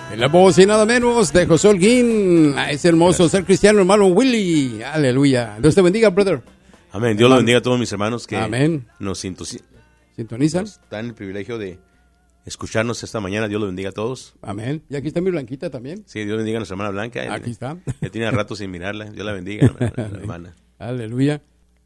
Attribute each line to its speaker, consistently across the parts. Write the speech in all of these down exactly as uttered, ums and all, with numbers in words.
Speaker 1: En la voz y nada menos de José Holguín, a ese hermoso Gracias. Ser cristiano, hermano Willy. Aleluya. Dios te bendiga, brother.
Speaker 2: Amén. Dios lo bendiga a todos mis hermanos que
Speaker 1: Amén.
Speaker 2: nos sintonizan.
Speaker 1: ¿Sintonizan?
Speaker 2: Nos dan el privilegio de escucharnos esta mañana. Dios lo bendiga a todos.
Speaker 1: Amén. Y aquí está mi Blanquita también.
Speaker 2: Sí, Dios bendiga a nuestra hermana Blanca.
Speaker 1: Aquí está.
Speaker 2: Ya tiene rato sin mirarla. Dios la bendiga, la hermana.
Speaker 1: Aleluya.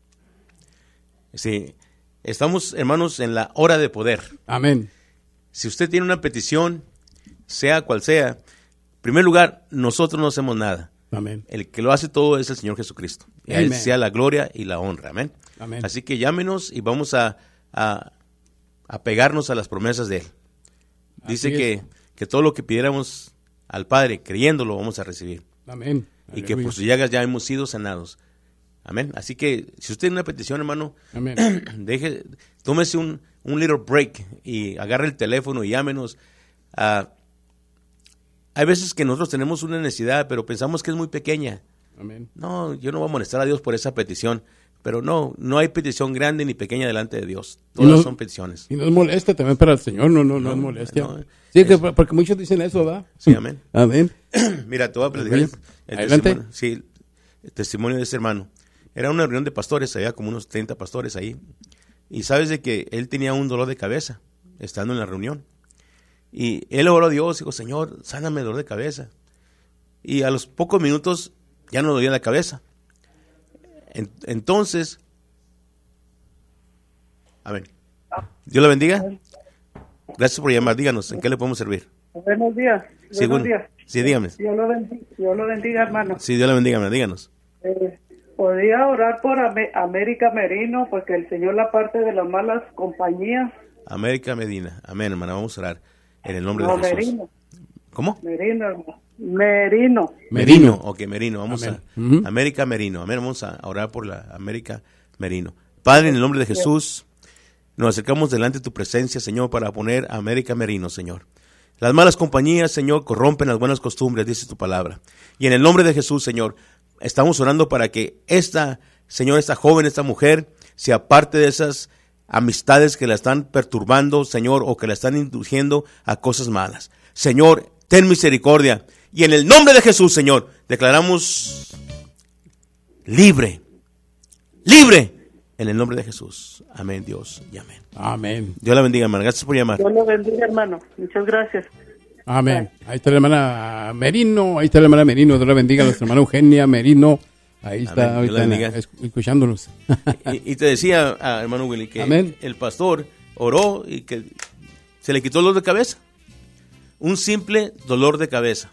Speaker 2: Sí. Estamos, hermanos, en la hora de poder.
Speaker 1: Amén.
Speaker 2: Si usted tiene una petición, sea cual sea, en primer lugar, nosotros no hacemos nada.
Speaker 1: Amén.
Speaker 2: El que lo hace todo es el Señor Jesucristo. Y a Él sea la gloria y la honra. Amén.
Speaker 1: Amén.
Speaker 2: Así que llámenos y vamos a, a, a pegarnos a las promesas de Él. Dice que, que todo lo que pidiéramos al Padre, creyéndolo, vamos a recibir.
Speaker 1: Amén.
Speaker 2: Y Aleluya. Que por sus llagas ya hemos sido sanados. Amén. Así que si usted tiene una petición, hermano,
Speaker 1: Amén.
Speaker 2: deje, tómese un, un little break y agarre el teléfono y llámenos. Uh, hay veces que nosotros tenemos una necesidad, pero pensamos que es muy pequeña.
Speaker 1: Amén.
Speaker 2: No, yo no voy a molestar a Dios por esa petición. Pero no, no hay petición grande ni pequeña delante de Dios. Todas
Speaker 1: no,
Speaker 2: son peticiones.
Speaker 1: Y no es molestia también para el Señor, no, no, no, no es molestia. No, sí, es, que porque muchos dicen eso, ¿verdad?
Speaker 2: Sí, amén.
Speaker 1: Amén.
Speaker 2: Mira, te voy a platicar el, el
Speaker 1: Adelante.
Speaker 2: Testimonio, sí, el testimonio de ese hermano. Era una reunión de pastores, había como unos treinta pastores ahí. Y sabes de que él tenía un dolor de cabeza, estando en la reunión. Y él oró a Dios, dijo, Señor, sáname el dolor de cabeza. Y a los pocos minutos ya no dolía la cabeza. En, entonces, amén. Dios la bendiga. Gracias por llamar, díganos, ¿en qué le podemos servir?
Speaker 3: Buenos días.
Speaker 2: Sí,
Speaker 3: buenos
Speaker 2: bueno,
Speaker 3: días.
Speaker 2: Sí, dígame.
Speaker 3: Dios lo bendiga, Dios lo bendiga, hermano.
Speaker 2: Sí, Dios la bendiga, díganos.
Speaker 3: Eh, ¿Podría orar por Am- América Merino? Porque el Señor la parte de las malas compañías.
Speaker 2: América Medina. Amén, hermana, vamos a orar en el nombre
Speaker 3: No,
Speaker 2: de Jesús.
Speaker 3: Merino.
Speaker 2: ¿Cómo?
Speaker 3: Merino, hermano. Merino.
Speaker 2: Merino. Ok, Merino. Vamos
Speaker 1: Amén.
Speaker 2: a
Speaker 1: Uh-huh.
Speaker 2: América Merino. Amén, vamos a orar por la América Merino. Padre, en el nombre de Jesús, nos acercamos delante de tu presencia, Señor, para poner a América Merino, Señor. Las malas compañías, Señor, corrompen las buenas costumbres, dice tu palabra. Y en el nombre de Jesús, Señor, estamos orando para que esta, Señor, esta joven, esta mujer, se aparte de esas amistades que la están perturbando, Señor, o que la están induciendo a cosas malas. Señor, ten misericordia. Y en el nombre de Jesús, Señor, declaramos libre, libre, en el nombre de Jesús. Amén, Dios, y amén.
Speaker 1: Amén.
Speaker 2: Dios la bendiga, hermano. Gracias por llamar.
Speaker 3: Dios lo bendiga, hermano. Muchas gracias.
Speaker 1: Amén. Ahí está la hermana Merino, ahí está la hermana Merino, Dios la bendiga, nuestra hermana Eugenia Merino. Ahí está,
Speaker 2: Amén. Dios la
Speaker 1: ahorita
Speaker 2: bendiga.
Speaker 1: en- escuchándonos.
Speaker 2: Y, y te decía, ah, hermano Willy, que
Speaker 1: Amén.
Speaker 2: el pastor oró y que se le quitó el dolor de cabeza. Un simple dolor de cabeza.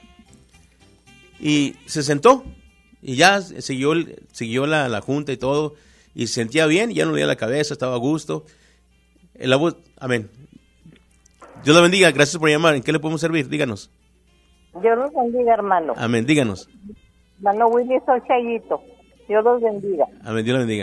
Speaker 2: Y se sentó y ya siguió, el- siguió la, la junta y todo. Y se sentía bien, ya no le dolía la cabeza, estaba a gusto. El abu- Amén. Dios la bendiga, gracias por llamar. ¿En qué le podemos servir? Díganos.
Speaker 4: Dios los bendiga, hermano.
Speaker 2: Amén, díganos.
Speaker 4: Hermano Willy, soy Chayito. Dios los bendiga.
Speaker 2: Amén, Dios la bendiga.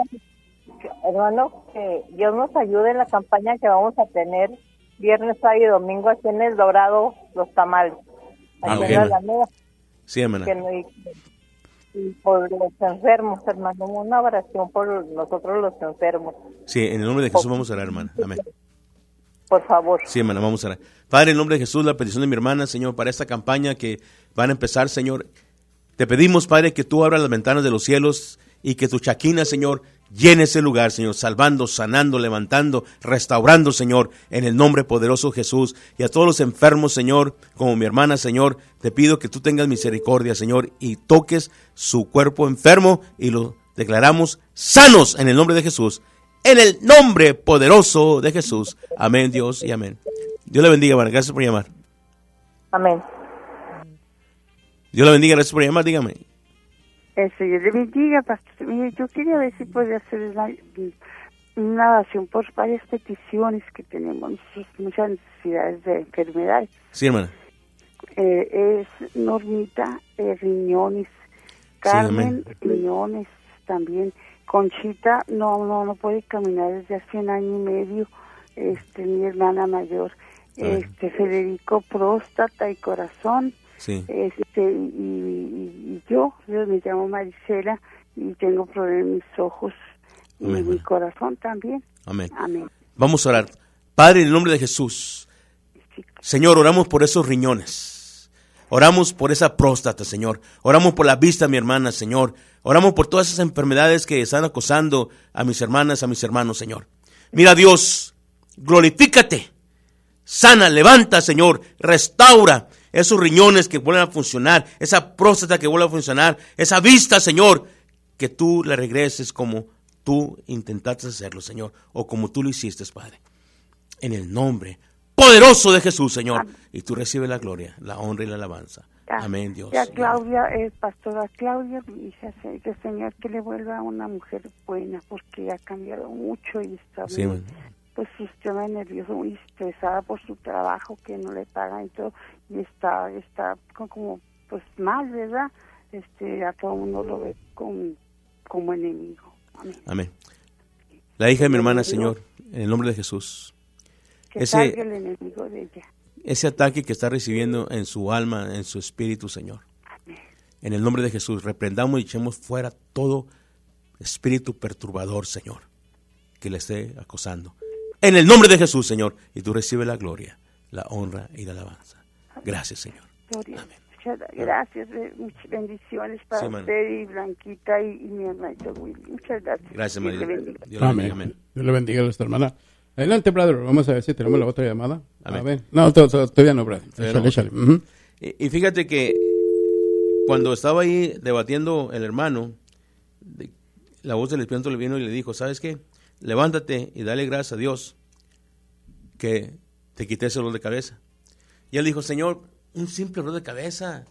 Speaker 4: Hermano, que Dios nos ayude en la campaña que vamos a tener viernes, sábado y domingo aquí en El Dorado, los tamales.
Speaker 2: Ah,
Speaker 4: Aquí
Speaker 2: ok.
Speaker 4: en la Alameda,
Speaker 2: Sí, hermana.
Speaker 4: que no- y, y por los enfermos, hermano, una oración por nosotros los enfermos,
Speaker 2: Sí, en el nombre de Jesús vamos a orar, hermana. Amén.
Speaker 4: por favor.
Speaker 2: Sí, hermana, vamos a orar. Padre, en nombre de Jesús, la petición de mi hermana, Señor, para esta campaña que van a empezar, Señor, te pedimos, Padre, que tú abras las ventanas de los cielos y que tu chaquina, Señor, llene ese lugar, Señor, salvando, sanando, levantando, restaurando, Señor, en el nombre poderoso de Jesús. Y a todos los enfermos, Señor, como mi hermana, Señor, te pido que tú tengas misericordia, Señor, y toques su cuerpo enfermo y lo declaramos sanos en el nombre de Jesús. En el nombre poderoso de Jesús. Amén, Dios, y amén. Dios le bendiga, hermana. Gracias por llamar.
Speaker 4: Amén.
Speaker 2: Dios la bendiga, gracias por llamar, dígame.
Speaker 5: El Señor le bendiga, pastor. Mire, yo quería ver si podía hacer una, una oración por varias peticiones que tenemos, muchas necesidades de enfermedades.
Speaker 2: Sí, hermana.
Speaker 5: Eh, es Normita, eh, riñones, Carmen, riñones también. Conchita no no no puede caminar desde hace un año y medio, este mi hermana mayor. Este Federico, próstata y corazón.
Speaker 2: Sí.
Speaker 5: Este, y, y, y yo, yo me llamo Marisela y tengo problemas en mis ojos y
Speaker 2: Amén,
Speaker 5: en mi corazón también.
Speaker 2: Amén.
Speaker 5: Amén.
Speaker 2: Vamos a orar. Padre, en el nombre de Jesús, Señor, oramos por esos riñones. Oramos por esa próstata, Señor. Oramos por la vista de mi hermana, Señor. Oramos por todas esas enfermedades que están acosando a mis hermanas, a mis hermanos, Señor. Mira, Dios, glorifícate. Sana, levanta, Señor. Restaura esos riñones que vuelvan a funcionar. Esa próstata que vuelva a funcionar. Esa vista, Señor. Que tú le regreses como tú intentaste hacerlo, Señor. O como tú lo hiciste, Padre. En el nombre poderoso de Jesús, Señor. Amén. Y tú recibes la gloria, la honra y la alabanza. Ya, Amén, Dios.
Speaker 5: Ya Claudia, eh, pastora Claudia, mi hija, que el Señor que le vuelva a una mujer buena, porque ha cambiado mucho y está
Speaker 2: sí,
Speaker 5: muy, pues está muy nerviosa, muy estresada por su trabajo, que no le pagan y todo, y está, está como, pues mal, ¿verdad? Este, a todo el mundo lo ve como, como enemigo. Amén.
Speaker 2: Amén. La hija de mi hermana, Señor, en el nombre de Jesús.
Speaker 5: Que ese, salga el enemigo de ella.
Speaker 2: Ese ataque que está recibiendo en su alma, en su espíritu, Señor.
Speaker 5: Amén.
Speaker 2: En el nombre de Jesús, reprendamos y echemos fuera todo espíritu perturbador, Señor, que le esté acosando. En el nombre de Jesús, Señor. Y tú recibes la gloria, la honra y la alabanza. Gracias, Señor.
Speaker 5: Gloria.
Speaker 2: Amén.
Speaker 5: Muchas gracias. Muchas bendiciones para sí, usted y Blanquita y, y mi hermanito Willy. Muchas gracias.
Speaker 2: Gracias, María.
Speaker 5: Dios,
Speaker 2: Dios le bendiga.
Speaker 1: Amén. Dios le bendiga a nuestra hermana. Adelante, brother. Vamos a ver si tenemos la otra llamada.
Speaker 2: Amén.
Speaker 1: A ver. No, to, to, todavía no, brother. Échale,
Speaker 2: no.
Speaker 1: échale. Uh-huh.
Speaker 2: y, y fíjate que cuando estaba ahí debatiendo el hermano, de, la voz del Espíritu le vino y le dijo, ¿sabes qué? Levántate y dale gracias a Dios que te quité ese dolor de cabeza. Y él dijo, Señor, un simple dolor de cabeza.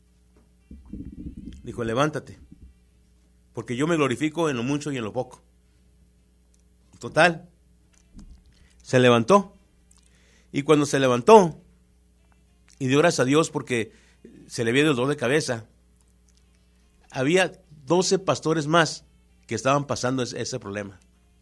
Speaker 2: Dijo, levántate, porque yo me glorifico en lo mucho y en lo poco. Total, se levantó. Y cuando se levantó y dio gracias a Dios porque se le había dado el dolor de cabeza, había doce pastores más que estaban pasando ese, ese problema.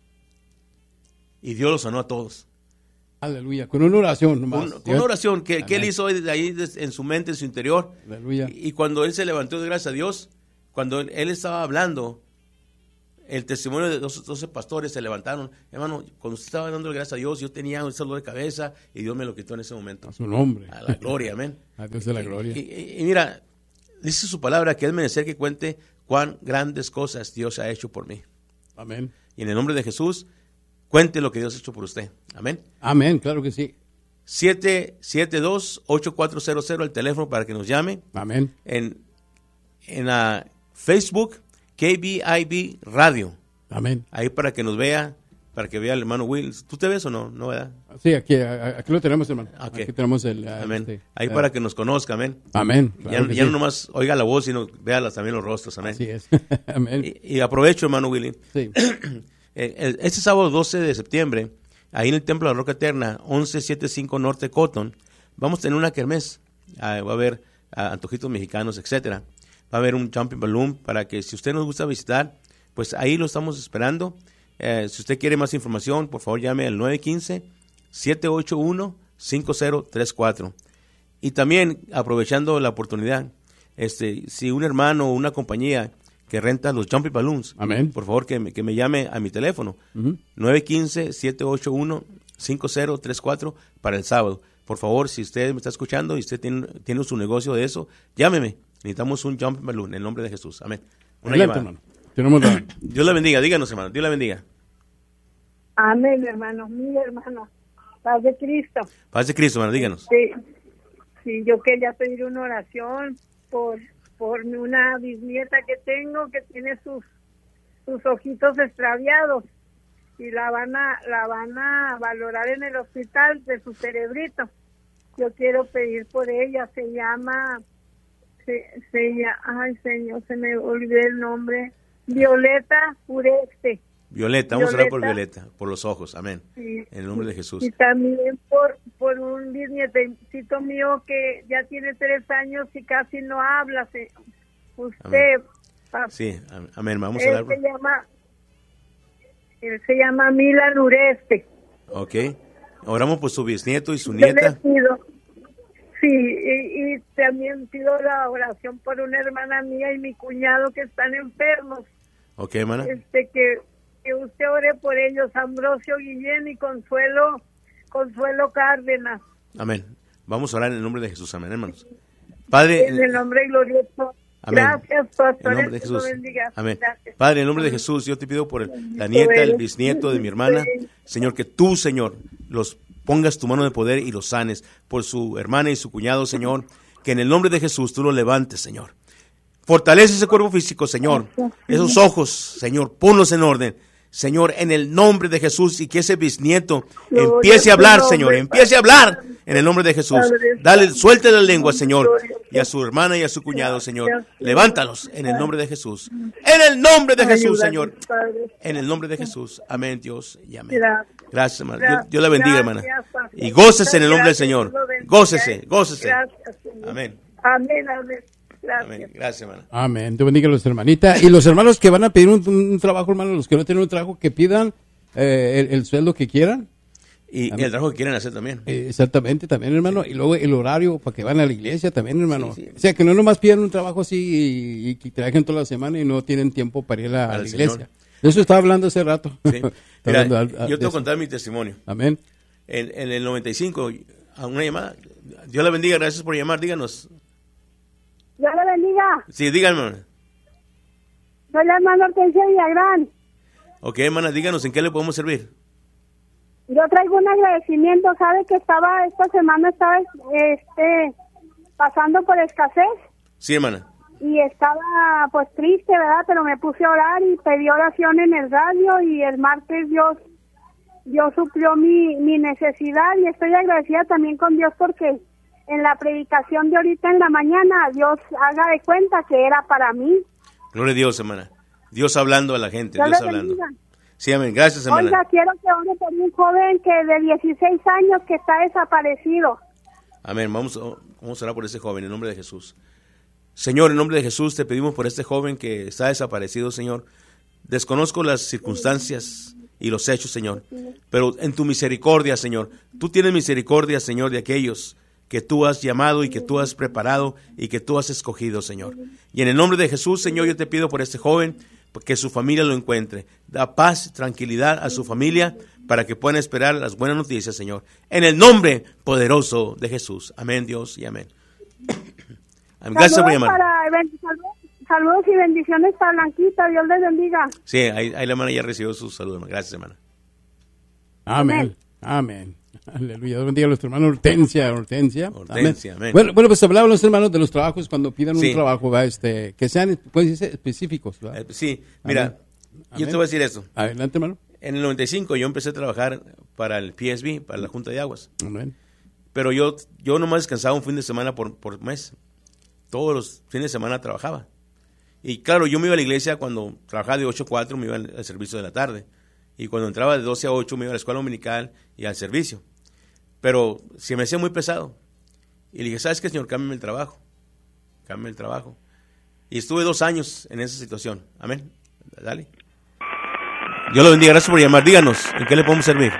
Speaker 2: Y Dios los sanó a todos.
Speaker 1: Aleluya, con una oración nomás.
Speaker 2: Con, con una oración que, que él hizo ahí en su mente, en su interior.
Speaker 1: Aleluya.
Speaker 2: Y, y cuando él se levantó de gracias a Dios, cuando él, él estaba hablando, el testimonio de doce, doce pastores se levantaron. Hermano, cuando usted estaba dando gracias a Dios, yo tenía un dolor de cabeza y Dios me lo quitó en ese momento.
Speaker 1: A su nombre.
Speaker 2: A la gloria, amén.
Speaker 1: A Dios de la gloria.
Speaker 2: Y, y, y mira, dice su palabra que es menester que cuente cuán grandes cosas Dios ha hecho por mí.
Speaker 1: Amén.
Speaker 2: Y en el nombre de Jesús, cuente lo que Dios ha hecho por usted. Amén.
Speaker 1: Amén, claro que sí.
Speaker 2: siete siete dos, ocho cuatro cero cero, el teléfono para que nos llame.
Speaker 1: Amén.
Speaker 2: En, en uh, Facebook, K B I B Radio.
Speaker 1: Amén.
Speaker 2: Ahí para que nos vea, para que vea al hermano Will. ¿Tú te ves o no? ¿No, verdad?
Speaker 1: Sí, aquí, aquí lo tenemos, hermano.
Speaker 2: Okay.
Speaker 1: Aquí tenemos el... Uh,
Speaker 2: amén.
Speaker 1: Este,
Speaker 2: Ahí
Speaker 1: uh,
Speaker 2: para que nos conozca, amén.
Speaker 1: Amén.
Speaker 2: Claro ya ya sí. No nomás oiga la voz, sino vea también los rostros, amén.
Speaker 1: Así es. Amén.
Speaker 2: Y, y aprovecho, hermano Willy.
Speaker 1: Sí.
Speaker 2: Este sábado doce de septiembre, ahí en el Templo de la Roca Eterna, once setenta y cinco Norte Cotton, vamos a tener una kermés. Ah, va a haber ah, antojitos mexicanos, etcétera. Va a haber un jumping balloon para que si usted nos gusta visitar, pues ahí lo estamos esperando. Eh, si usted quiere más información, por favor llame al nueve uno cinco, siete ocho uno, cinco cero tres cuatro. Y también, aprovechando la oportunidad, este, si un hermano o una compañía que renta los jumping balloons,
Speaker 1: amén,
Speaker 2: por favor que me, que me llame a mi teléfono, uh-huh. nueve uno cinco, siete ocho uno, cinco cero tres cuatro para el sábado. Por favor, si usted me está escuchando y usted tiene, tiene su negocio de eso, llámeme. Necesitamos un jumping balloon en el nombre de Jesús. Amén. Una
Speaker 1: llamada. Hermano. Tenemos la...
Speaker 2: Dios la bendiga. Díganos, hermano. Dios la bendiga.
Speaker 6: Amén, hermano. Mi hermano. Paz de Cristo.
Speaker 2: Paz de Cristo, hermano. Díganos.
Speaker 6: Sí, sí, yo quería pedir una oración por, por una bisnieta que tengo que tiene sus, sus ojitos extraviados y la van a, la van a valorar en el hospital de su cerebrito. Yo quiero pedir por ella. Se llama... Se, se llama... Ay, señor, se me olvidó el nombre. Violeta Ureste.
Speaker 2: Violeta, vamos Violeta. a orar por Violeta, por los ojos, amén. Sí. En el nombre de Jesús.
Speaker 6: Y también por, por un bisnietecito mío que ya tiene tres años y casi no habla. Se, usted.
Speaker 2: Amén. Sí, amén, vamos a orar por...
Speaker 6: Él se llama, él se llama Milan Ureste.
Speaker 2: Ok, oramos por su bisnieto y su nieta.
Speaker 6: Sí, y, y también pido la oración por una hermana mía y mi cuñado que están enfermos.
Speaker 2: Ok, hermana.
Speaker 6: Este, que, que usted ore por ellos, Ambrosio Guillén y Consuelo, Consuelo Cárdenas.
Speaker 2: Amén. Vamos a orar en el nombre de Jesús, amén, hermanos. Padre,
Speaker 6: En el nombre glorioso.
Speaker 2: Amén.
Speaker 6: Gracias,
Speaker 2: En
Speaker 6: pastor.
Speaker 2: el nombre de
Speaker 6: Dios lo
Speaker 2: Jesús.
Speaker 6: bendiga.
Speaker 2: Amén.
Speaker 6: Gracias.
Speaker 2: Padre, en el nombre de Jesús, yo te pido por el- la nieta, el bisnieto de mi hermana, Señor, que tú, Señor, los pongas tu mano de poder y los sanes por su hermana y su cuñado, Señor, que en el nombre de Jesús tú los levantes, Señor. Fortalece ese cuerpo físico, Señor. Esos ojos, Señor, ponlos en orden. Señor, en el nombre de Jesús, y que ese bisnieto
Speaker 6: Gloria
Speaker 2: empiece a
Speaker 6: a tu
Speaker 2: hablar,
Speaker 6: nombre,
Speaker 2: Señor, empiece a hablar en el nombre de Jesús.
Speaker 6: Padre
Speaker 2: Dale,
Speaker 6: Santo.
Speaker 2: suelte la lengua, Señor,
Speaker 6: Gloria
Speaker 2: y a su hermana y a su cuñado, Señor.
Speaker 6: Gracias.
Speaker 2: Levántalos en el nombre de Jesús. En el nombre de Jesús,
Speaker 6: Ayúdanos,
Speaker 2: Señor.
Speaker 6: Padre.
Speaker 2: En el nombre de Jesús. Amén, Dios, y amén.
Speaker 6: Gracias.
Speaker 2: Gracias, hermana. Dios,
Speaker 6: Gracias.
Speaker 2: Dios la bendiga,
Speaker 6: Gracias,
Speaker 2: hermana.
Speaker 6: pastor.
Speaker 2: Y gócese en el nombre del
Speaker 6: Gracias,
Speaker 2: Señor.
Speaker 6: Dios lo bendiga.
Speaker 2: Gócese, gócese.
Speaker 6: Gracias, Señor.
Speaker 2: Amén.
Speaker 6: Amén, amén. Gracias.
Speaker 2: Amén. Gracias, hermana.
Speaker 1: Amén. Te bendiga los hermanitas. Y los hermanos que van a pedir un, un trabajo, hermano, los que no tienen un trabajo, que pidan eh, el, el sueldo que quieran.
Speaker 2: Y, y el trabajo que quieren hacer también.
Speaker 1: Eh, exactamente, también, hermano. Y luego el horario para que van a la iglesia también, hermano.
Speaker 2: Sí, sí.
Speaker 1: O sea, que no nomás pidan un trabajo así y, y que trabajen toda la semana y no tienen tiempo para ir a, a
Speaker 2: Al
Speaker 1: la
Speaker 2: Señor.
Speaker 1: iglesia. De eso estaba hablando hace rato.
Speaker 2: Sí.
Speaker 1: Estaba
Speaker 2: Mira,
Speaker 1: hablando al- a-
Speaker 2: yo te
Speaker 1: de
Speaker 2: voy a
Speaker 1: eso.
Speaker 2: contar mi testimonio.
Speaker 1: Amén.
Speaker 2: En, en el noventa y cinco, a una llamada. Dios la bendiga, gracias por llamar. Díganos.
Speaker 4: Dios le bendiga.
Speaker 2: Sí, díganme, hermana.
Speaker 4: Soy la hermana Hortensia Villagrán.
Speaker 2: Ok, hermana, díganos en qué le podemos servir.
Speaker 4: Yo traigo un agradecimiento. ¿Sabe que estaba, esta semana estaba este, pasando por escasez?
Speaker 2: Sí, hermana.
Speaker 4: Y estaba pues triste, ¿verdad? Pero me puse a orar y pedí oración en el radio y el martes Dios, Dios suplió mi, mi necesidad y estoy agradecida también con Dios porque en la predicación de ahorita en la mañana Dios haga de cuenta que era para mí.
Speaker 2: Gloria a Dios, hermana. Dios hablando a la gente,
Speaker 4: Dios
Speaker 2: Dios
Speaker 4: le
Speaker 2: hablando.
Speaker 4: bendiga.
Speaker 2: Sí, amén. Gracias, hermana.
Speaker 4: Oiga, quiero que ore por un joven que de dieciséis años que está desaparecido.
Speaker 2: Amén. Vamos, a- vamos a orar por ese joven en nombre de Jesús. Señor, en nombre de Jesús te pedimos por este joven que está desaparecido, Señor. Desconozco las circunstancias y los hechos, Señor, pero en tu misericordia, Señor, tú tienes misericordia, Señor, de aquellos que tú has llamado y que tú has preparado y que tú has escogido, Señor. Y en el nombre de Jesús, Señor, yo te pido por este joven que su familia lo encuentre. Da paz, tranquilidad a su familia para que puedan esperar las buenas noticias, Señor. En el nombre poderoso de Jesús. Amén, Dios, y amén. Amén. Gracias por
Speaker 4: Saludos,
Speaker 2: llamar.
Speaker 4: para, ben- saludos, saludos y bendiciones para Blanquita. Dios les bendiga.
Speaker 2: Sí, ahí, ahí la hermana ya recibió sus saludos, hermana. Gracias, hermana.
Speaker 1: Amén. Amén. Aleluya. Dios bendiga a nuestro hermano Hortensia. Hortensia.
Speaker 2: Hortensia, amén.
Speaker 1: Bueno, bueno, pues hablaban los hermanos de los trabajos cuando pidan
Speaker 2: Sí.
Speaker 1: un trabajo, ¿va? Este, que sean, pueden ser específicos, ¿va?
Speaker 2: Eh, sí, mira,
Speaker 1: Amén.
Speaker 2: yo
Speaker 1: Amén.
Speaker 2: te voy a decir esto.
Speaker 1: Adelante, hermano.
Speaker 2: En el noventa y cinco yo empecé a trabajar para el P S B, para la Junta de Aguas.
Speaker 1: Amén.
Speaker 2: Pero yo, yo nomás descansaba un fin de semana por, por mes. Todos los fines de semana trabajaba. Y claro, yo me iba a la iglesia cuando trabajaba de ocho a cuatro, me iba al, al servicio de la tarde. Y cuando entraba de doce a ocho, me iba a la escuela dominical y al servicio. Pero se me hacía muy pesado. Y le dije, ¿sabes qué, señor? Cámbiame el trabajo. Cámbiame el trabajo. Y estuve dos años en esa situación. Amén. Dale. Dios lo bendiga. Gracias por llamar. Díganos, ¿en qué le podemos servir?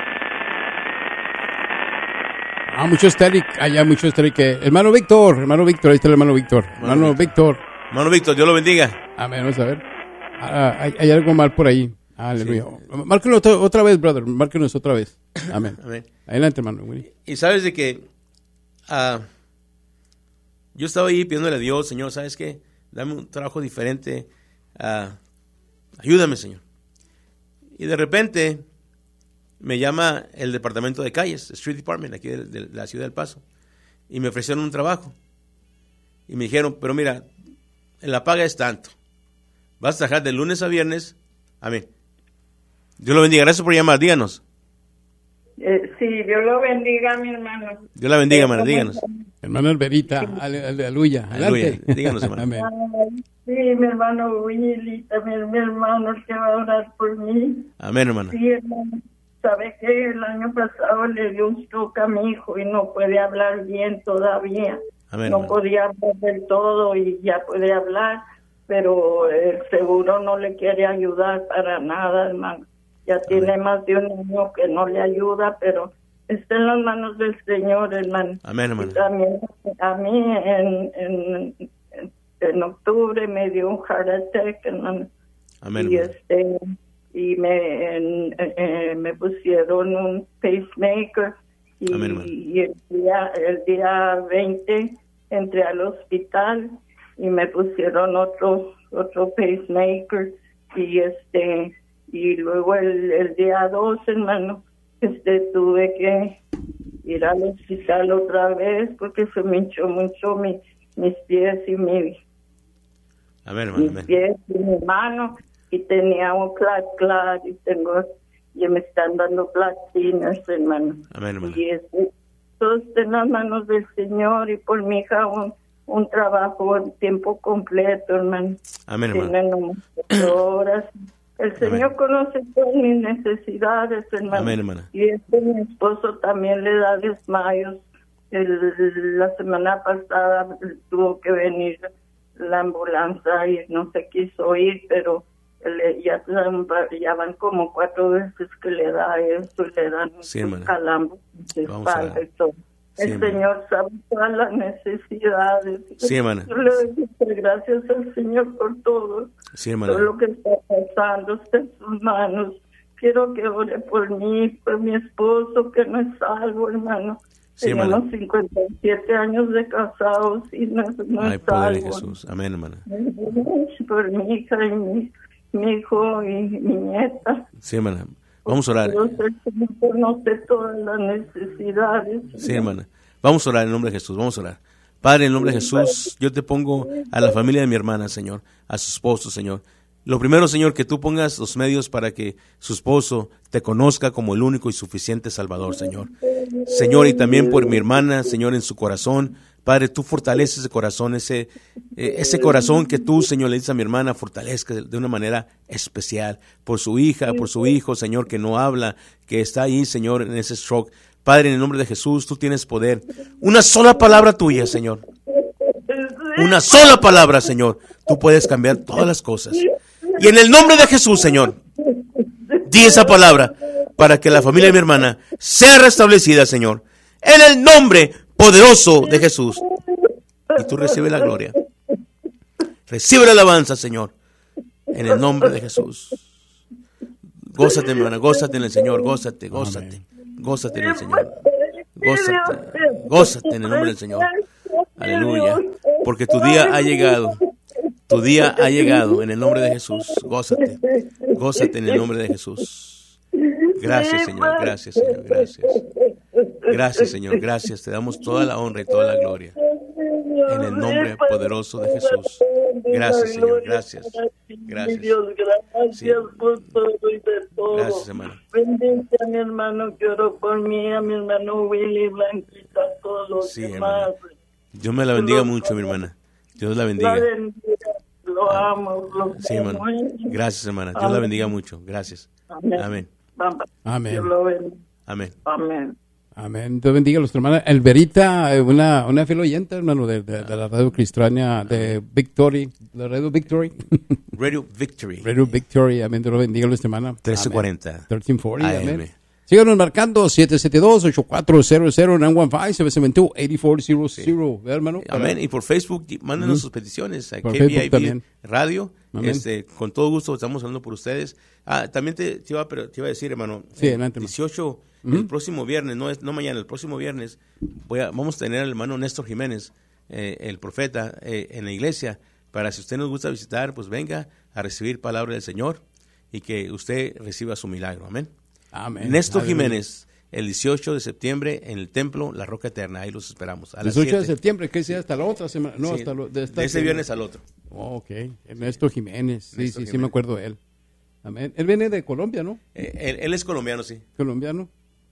Speaker 1: Ah, mucho estéril, allá mucho estéril que... Hermano Víctor, hermano Víctor, ahí está el hermano Víctor. Hermano Víctor.
Speaker 2: Hermano Víctor, Dios lo bendiga.
Speaker 1: Amén, vamos a ver. Ah, hay, hay algo mal por ahí. Aleluya. Márquenos otra, otra vez, brother. Márquenos otra vez. Amén.
Speaker 2: Amén.
Speaker 1: Adelante, hermano. Willy.
Speaker 2: Y sabes de que ah, yo estaba ahí pidiéndole a Dios, Señor, ¿sabes qué? Dame un trabajo diferente. ah, ayúdame, Señor. Y de repente me llama el departamento de calles, Street Department, aquí de, de la ciudad del Paso. Y me ofrecieron un trabajo. Y me dijeron, pero mira, la paga es tanto. Vas a trabajar de lunes a viernes. Amén. Dios lo bendiga. Gracias por llamar. Díganos.
Speaker 3: Eh, sí, Dios lo bendiga, mi hermano.
Speaker 2: Dios la bendiga, hermana. Díganos.
Speaker 1: Hermano Alberita. ale- ale- Aleluya. Adelante.
Speaker 2: Aleluya. Díganos, hermano.
Speaker 1: Amén.
Speaker 3: Ay, sí, mi hermano Willy, también mi hermano el que va a orar por mí.
Speaker 2: Amén, hermano.
Speaker 3: Sí, hermano. ¿Sabe qué? El año pasado le dio un stroke a mi hijo y no puede hablar bien todavía.
Speaker 2: Amén,
Speaker 3: no
Speaker 2: hermano.
Speaker 3: podía hablar del todo y ya puede hablar, pero el seguro no le quiere ayudar para nada, hermano. Ya tiene más de un año que no le ayuda, pero está en las manos del Señor, hermano.
Speaker 2: Amén, hermano.
Speaker 3: Y también a mí en, en, en, en octubre me dio un heart attack, hermano.
Speaker 2: Amén,
Speaker 3: Y
Speaker 2: hermano.
Speaker 3: este y me en- eh, me pusieron un pacemaker y,
Speaker 2: Amén, hermano.
Speaker 3: y el día el día veinte entré al hospital y me pusieron otro otro pacemaker y este y luego el, el día dos, hermano, este tuve que ir al hospital otra vez porque se me hinchó mucho mi, mis pies y mi
Speaker 2: amén, hermano,
Speaker 3: mis
Speaker 2: amén.
Speaker 3: pies y mi mano, y tenía un clat clat y tengo y me están dando clat thinners, hermano.
Speaker 2: Amén, hermano.
Speaker 3: Y este, todo está en las manos del Señor, y por mi hija un, un trabajo en tiempo completo, hermano.
Speaker 2: Amén, hermano.
Speaker 3: Tienen unas horas. El Señor
Speaker 2: Amén.
Speaker 3: conoce todas mis necesidades, hermano.
Speaker 2: Amén, hermana.
Speaker 3: Y este mi esposo también le da desmayos. El, la semana pasada tuvo que venir la ambulancia y no se quiso ir, pero le, ya, ya van como cuatro veces que le da eso, le dan
Speaker 2: Sí, hermana.
Speaker 3: calambres de
Speaker 2: Vamos a
Speaker 3: espalda
Speaker 2: ver.
Speaker 3: y todo.
Speaker 2: Sí,
Speaker 3: El
Speaker 2: hermana.
Speaker 3: Señor sabe todas las necesidades.
Speaker 2: Sí, hermana.
Speaker 3: Yo le doy muchas gracias al Señor por todo.
Speaker 2: Sí, hermana.
Speaker 3: Todo lo que está pasando está en sus manos. Quiero que ore por mí, por mi esposo que no es salvo, hermano.
Speaker 2: Sí,
Speaker 3: Tenemos
Speaker 2: hermana.
Speaker 3: cincuenta y siete años de casados y no, no
Speaker 2: Hay
Speaker 3: es
Speaker 2: poder en
Speaker 3: salvo.
Speaker 2: Jesús. Amén, hermana.
Speaker 3: Por mi hija y mi, mi hijo y mi nieta.
Speaker 2: Sí, hermana. Vamos a orar.
Speaker 3: Dios, el Señor conoce todas las necesidades.
Speaker 2: Sí, hermana. Vamos a orar en el nombre de Jesús. Vamos a orar. Padre, en el nombre de Jesús, yo te pongo a la familia de mi hermana, Señor, a su esposo, Señor. Lo primero, Señor, que tú pongas los medios para que su esposo te conozca como el único y suficiente Salvador, Señor. Señor, y también por mi hermana, Señor, en su corazón. Padre, tú fortaleces ese corazón, ese, eh, ese corazón que tú, Señor, le dices a mi hermana, fortalezca de una manera especial. Por su hija, por su hijo, Señor, que no habla, que está ahí, Señor, en ese stroke. Padre, en el nombre de Jesús, tú tienes poder. Una sola palabra tuya, Señor. Una sola palabra, Señor. Tú puedes cambiar todas las cosas. Y en el nombre de Jesús, Señor, di esa palabra para que la familia de mi hermana sea restablecida, Señor. En el nombre poderoso de Jesús. Y tú recibe la gloria. Recibe la alabanza, Señor. En el nombre de Jesús. Gózate, mi hermana, gózate en el Señor, gózate, gózate. Gózate en el Señor. Gózate, gózate en el nombre del Señor. Aleluya. Porque tu día ha llegado. Tu día ha llegado en el nombre de Jesús. Gózate. Gózate en el nombre de Jesús. Gracias, Señor. Gracias, Señor. Gracias. Gracias, Señor. Gracias. Te damos toda la honra y toda la gloria. En el nombre poderoso de Jesús. Gracias, Señor. Gracias. Gracias.
Speaker 3: Dios, gracias
Speaker 2: Sí.
Speaker 3: por todo y de todo.
Speaker 2: Gracias, hermano.
Speaker 3: Bendice a mi hermano que oró por mí, a mi hermano Willy, Blanquita, a todos los
Speaker 2: Sí,
Speaker 3: demás.
Speaker 2: Dios me la bendiga mucho, mi hermana. Dios la
Speaker 3: La
Speaker 2: bendiga.
Speaker 3: bendiga, lo amo, lo
Speaker 2: Sí,
Speaker 3: amo.
Speaker 2: hermano. Gracias, hermana. Dios la bendiga mucho. Gracias.
Speaker 3: Amén.
Speaker 2: Amén.
Speaker 3: Papá,
Speaker 1: Amén.
Speaker 3: Dios lo bendiga.
Speaker 2: Amén.
Speaker 3: Amén.
Speaker 1: Amén. Dios bendiga a nuestra hermana Elberita, eh, una, una fiel oyente, hermano, de, de, de la radio cristiana de Victory, la radio Victory.
Speaker 2: Radio Victory.
Speaker 1: Radio Victory, amén. Dios lo bendiga a nuestra hermana.
Speaker 2: trece cuarenta.
Speaker 1: trece cuarenta,
Speaker 2: A M.
Speaker 1: amén. Síganos marcando siete siete dos, ocho cuatro cero cero, nueve uno cinco, siete siete dos, ocho cuatro cero cero, ¿verdad, hermano?
Speaker 2: Amén. Y por Facebook, mándenos sus peticiones a
Speaker 1: Por
Speaker 2: K
Speaker 1: Facebook
Speaker 2: B I B
Speaker 1: también.
Speaker 2: Radio.
Speaker 1: Amén.
Speaker 2: Este, con todo gusto estamos hablando por ustedes. Ah, también te, te, iba, a- pero te iba a decir, hermano.
Speaker 1: Sí,
Speaker 2: el
Speaker 1: adelante, hermano.
Speaker 2: dieciocho, el próximo viernes, no, es, no mañana, el próximo viernes, voy a, vamos a tener al hermano Néstor Jiménez, eh, el profeta, eh, en la iglesia. Para si usted nos gusta visitar, pues venga a recibir palabra del Señor y que usted reciba su milagro. Amén.
Speaker 1: Amén.
Speaker 2: Néstor
Speaker 1: Aleluya.
Speaker 2: Jiménez, el dieciocho de septiembre en el templo La Roca Eterna. Ahí los esperamos. A las
Speaker 1: dieciocho de
Speaker 2: siete.
Speaker 1: septiembre, que sea hasta la otra semana. No,
Speaker 2: Sí,
Speaker 1: hasta lo, de, esta
Speaker 2: de ese
Speaker 1: semana.
Speaker 2: viernes al otro.
Speaker 1: Oh, ok. Ernesto Jiménez. Sí,
Speaker 2: Néstor
Speaker 1: sí, sí,
Speaker 2: Jiménez.
Speaker 1: me acuerdo de él. Amén. Él viene de Colombia, ¿no?
Speaker 2: Eh, él, él es colombiano, sí.
Speaker 1: Colombiano.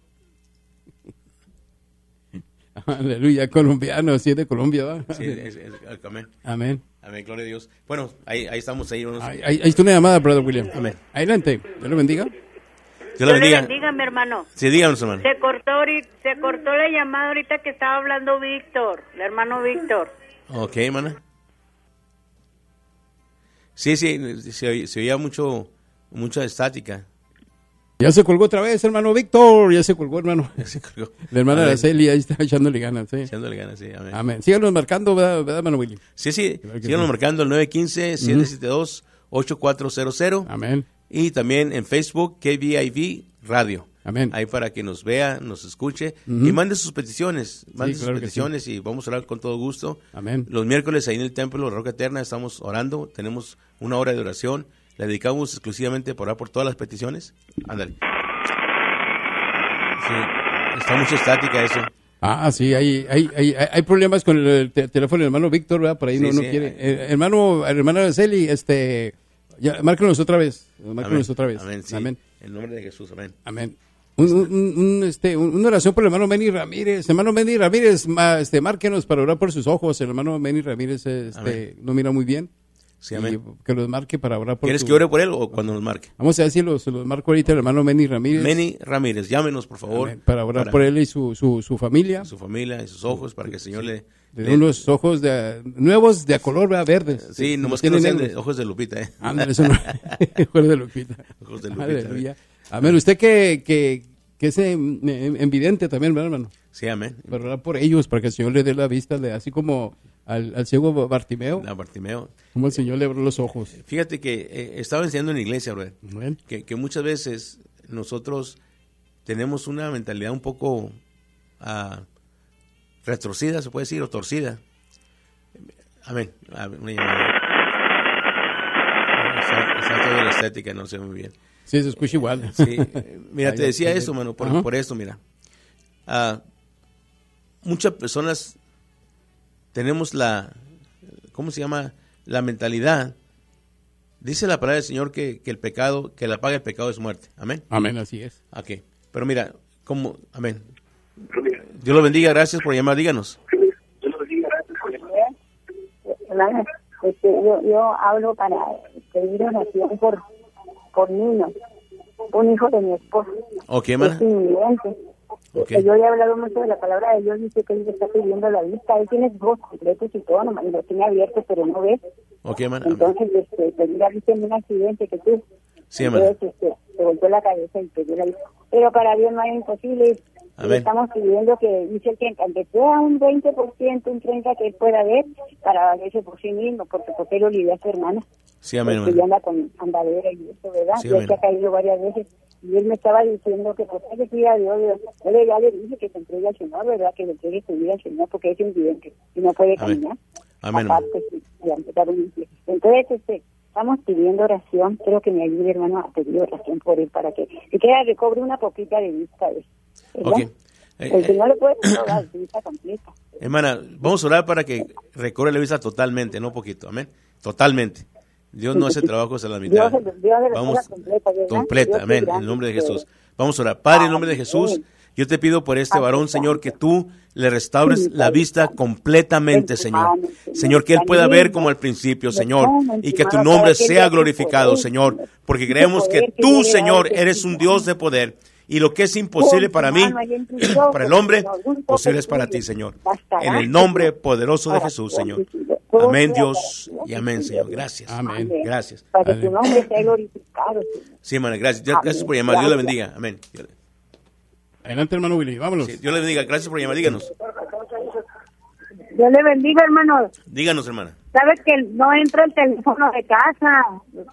Speaker 1: Aleluya, colombiano, sí es de Colombia, ¿va?
Speaker 2: Sí, es- es- amén.
Speaker 1: Amén.
Speaker 2: Amén, gloria a Dios. Bueno, ahí, ahí estamos, ahí. Unos,
Speaker 1: Ahí, ahí, ahí está una llamada, brother William.
Speaker 2: Amén.
Speaker 1: Adelante. Dios lo bendiga.
Speaker 2: Dios
Speaker 7: Dios
Speaker 2: la
Speaker 7: le
Speaker 2: bendiga.
Speaker 7: bendiga, mi hermano.
Speaker 2: Sí, díganos, hermano.
Speaker 7: Se cortó ahorita, se cortó la llamada ahorita que estaba hablando Víctor, el hermano Víctor.
Speaker 2: Ok, hermana. Sí, sí, se, oí- se oía mucho, mucha estática.
Speaker 1: Ya se colgó otra vez, hermano Víctor. Ya se colgó, hermano.
Speaker 2: Se colgó.
Speaker 1: La hermana
Speaker 2: Amén.
Speaker 1: Araceli ahí está echándole ganas, sí.
Speaker 2: Echándole ganas, sí, amén.
Speaker 1: Amén. Síganos marcando, ¿verdad, ¿verdad, hermano William?
Speaker 2: Sí, sí,
Speaker 1: Claro que
Speaker 2: síganos
Speaker 1: sí.
Speaker 2: marcando el nueve uno cinco, siete siete dos, ocho cuatro cero cero
Speaker 1: Amén.
Speaker 2: y también en Facebook, K B I V Radio.
Speaker 1: Amén.
Speaker 2: Ahí para que nos vea, nos escuche
Speaker 1: Uh-huh.
Speaker 2: y mande sus peticiones, mande
Speaker 1: Sí,
Speaker 2: sus
Speaker 1: claro que
Speaker 2: peticiones y vamos a orar con todo gusto.
Speaker 1: Amén.
Speaker 2: Los miércoles ahí en el Templo de Roca Eterna estamos orando, tenemos una hora de oración, la dedicamos exclusivamente para orar por todas las peticiones. Ándale. Sí, está mucha estática eso.
Speaker 1: Ah, sí, hay, hay, hay, hay problemas con el te- teléfono del hermano Víctor, ¿verdad? Por ahí
Speaker 2: Sí,
Speaker 1: no, no
Speaker 2: sí,
Speaker 1: quiere.
Speaker 2: hay-
Speaker 1: Eh, hermano, hermano Araceli, este, ya, márquenos otra vez, márquenos
Speaker 2: Amén.
Speaker 1: otra vez.
Speaker 2: Amén, sí.
Speaker 1: Amén.
Speaker 2: En nombre de Jesús, amén.
Speaker 1: Amén. Un, un, un, este, un- una oración por el hermano Benny Ramírez. Hermano Benny Ramírez, ma- este, márquenos para orar por sus ojos. El hermano Benny Ramírez este,
Speaker 2: Amén.
Speaker 1: no mira muy bien.
Speaker 2: Sí,
Speaker 1: Y
Speaker 2: amén.
Speaker 1: que los marque para orar por
Speaker 2: ¿Quieres
Speaker 1: su-
Speaker 2: que ore por él o cuando nos marque?
Speaker 1: Vamos a ver si los, los marco ahorita el hermano Benny Ramírez.
Speaker 2: Meni Ramírez, llámenos por favor.
Speaker 1: Amén. Para orar por él y su, su, su familia.
Speaker 2: Su familia y sus ojos para que el Señor le...
Speaker 1: De
Speaker 2: le-
Speaker 1: unos ojos de, nuevos de a color, ¿verdad? Verdes.
Speaker 2: Sí, nomás que no
Speaker 1: tienen
Speaker 2: sean de
Speaker 1: negros.
Speaker 2: ojos de Lupita, ¿eh?
Speaker 1: Ándale, eso no. Ojos de Lupita.
Speaker 2: Ojos de Lupita.
Speaker 1: Aleluya. Amén. Usted que, que, que es em- em- envidente también, ¿verdad, hermano?
Speaker 2: Sí, amén.
Speaker 1: Para orar por ellos, para que el Señor le dé la vista, de, así como al, al ciego Bartimeo,
Speaker 2: La Bartimeo.
Speaker 1: como el Señor le abrió los ojos.
Speaker 2: Fíjate que eh, estaba enseñando en la iglesia, brother,
Speaker 1: Amén.
Speaker 2: que, que muchas veces nosotros tenemos una mentalidad un poco ah, retorcida, se puede decir, o torcida. Amén. Ah, una llamada. Está, está toda la estética, no sé muy bien.
Speaker 1: Sí, se escucha igual.
Speaker 2: Sí, eh, mira, te
Speaker 1: Ay,
Speaker 2: decía
Speaker 1: ay,
Speaker 2: eso, mano, por,
Speaker 1: ajá.
Speaker 2: por esto, mira. Ah, muchas personas tenemos la, ¿cómo se llama? La mentalidad. Dice la palabra del Señor que, que el pecado, que la paga del pecado es muerte. Amén.
Speaker 1: Amén, así es.
Speaker 2: Ok. Pero mira, ¿cómo? Amén. Dios lo bendiga, gracias por llamar, díganos.
Speaker 8: Hermana, este, yo, yo hablo para pedir oración por, por niños, un hijo de mi esposo.
Speaker 2: Ok,
Speaker 8: Es
Speaker 2: hermana.
Speaker 8: invidente.
Speaker 2: Ok.
Speaker 8: Yo le he hablado mucho de la palabra de Dios, dice que él le está pidiendo la vista, él tiene ojos completos y todo, nomás lo tiene abierto, pero no ve.
Speaker 2: Ok, hermana. Amén.
Speaker 8: Entonces, este, pedí la vista en un accidente que tuvo.
Speaker 2: Sí, hermana.
Speaker 8: Entonces, este, se volteó la cabeza y pidió la vista. Pero para Dios no hay imposible.
Speaker 2: Amén.
Speaker 8: Le estamos pidiendo que, dice que aunque sea un veinte por ciento, un treinta por ciento que él pueda ver, para valerse por sí mismo, porque por él olvidó a su hermana.
Speaker 2: Sí, amén,
Speaker 8: Porque ya
Speaker 2: hermana.
Speaker 8: anda con andadera y eso, ¿verdad?
Speaker 2: Sí,
Speaker 8: ya
Speaker 2: amén.
Speaker 8: se ha caído varias veces. Y él me estaba diciendo que pues que pida a Dios. Yo le, ya le dije que se entregue al Señor, ¿verdad? Que le entregue su vida al Señor, porque es invidente y no puede
Speaker 2: Amén.
Speaker 8: caminar.
Speaker 2: Amén, hermana.
Speaker 8: Aparte, sí, de amputar un pie. Entonces, este, estamos pidiendo oración. Quiero que me ayude, hermano, a pedir oración por él, para que siquiera recobre una poquita de vista. ¿Verdad?
Speaker 2: Ok. Eh,
Speaker 8: El
Speaker 2: eh,
Speaker 8: Señor le puede dar su vista completa.
Speaker 2: hermana, vamos a orar para que recorra la vista totalmente, no poquito. Amén. Totalmente. Dios no hace trabajos a la mitad.
Speaker 8: Dios, Dios le
Speaker 2: Vamos
Speaker 8: restaura completa, ¿verdad?
Speaker 2: completa,
Speaker 8: Dios es
Speaker 2: amén, en
Speaker 8: grande,
Speaker 2: el nombre de
Speaker 8: pero-
Speaker 2: Jesús. Vamos a orar. Padre, en el nombre de Jesús,
Speaker 8: Amén.
Speaker 2: yo te pido por este
Speaker 8: Amén.
Speaker 2: varón, Señor, que tú le restaures
Speaker 8: Sí,
Speaker 2: la
Speaker 8: Padre.
Speaker 2: vista completamente,
Speaker 8: En tu
Speaker 2: Señor.
Speaker 8: mano, Señor.
Speaker 2: Señor, que él pueda
Speaker 8: Amén.
Speaker 2: ver como al principio, Señor,
Speaker 8: Lo tomo en
Speaker 2: y
Speaker 8: tu
Speaker 2: que tu
Speaker 8: mano
Speaker 2: nombre
Speaker 8: para que él
Speaker 2: sea
Speaker 8: vea tu
Speaker 2: glorificado,
Speaker 8: poder,
Speaker 2: Señor,
Speaker 8: Señor.
Speaker 2: porque
Speaker 8: Tu
Speaker 2: creemos que
Speaker 8: poder que
Speaker 2: tú,
Speaker 8: viene de
Speaker 2: Señor,
Speaker 8: alto,
Speaker 2: eres un
Speaker 8: Señor.
Speaker 2: Dios de poder. Y lo que es imposible
Speaker 8: Pon tu
Speaker 2: para mí,
Speaker 8: mano ahí en tus ojos,
Speaker 2: para el hombre,
Speaker 8: Señor. Un toque
Speaker 2: posible es para
Speaker 8: tuyo.
Speaker 2: ti, Señor.
Speaker 8: Bastará,
Speaker 2: En el nombre
Speaker 8: Señor,
Speaker 2: poderoso de
Speaker 8: para
Speaker 2: Jesús,
Speaker 8: poder
Speaker 2: Señor.
Speaker 8: decirle, todo
Speaker 2: Amén,
Speaker 8: sea
Speaker 2: Dios,
Speaker 8: para
Speaker 2: y
Speaker 8: Dios,
Speaker 2: amén, Señor.
Speaker 8: Señor.
Speaker 2: Gracias.
Speaker 1: Amén.
Speaker 2: Gracias.
Speaker 8: Para que
Speaker 1: Amén.
Speaker 8: tu nombre sea glorificado, Señor.
Speaker 2: Sí, hermana, gracias. Dios- Gracias por
Speaker 8: Amén.
Speaker 2: llamar. Dios le
Speaker 8: Gracias.
Speaker 2: bendiga. Amén. Dios le-
Speaker 1: Adelante, hermano Willy, vámonos.
Speaker 2: sí, Dios le bendiga. Gracias por llamar. Díganos.
Speaker 8: Dios le bendiga, hermano.
Speaker 2: Díganos, hermana.
Speaker 8: Sabes que no entra el teléfono de casa.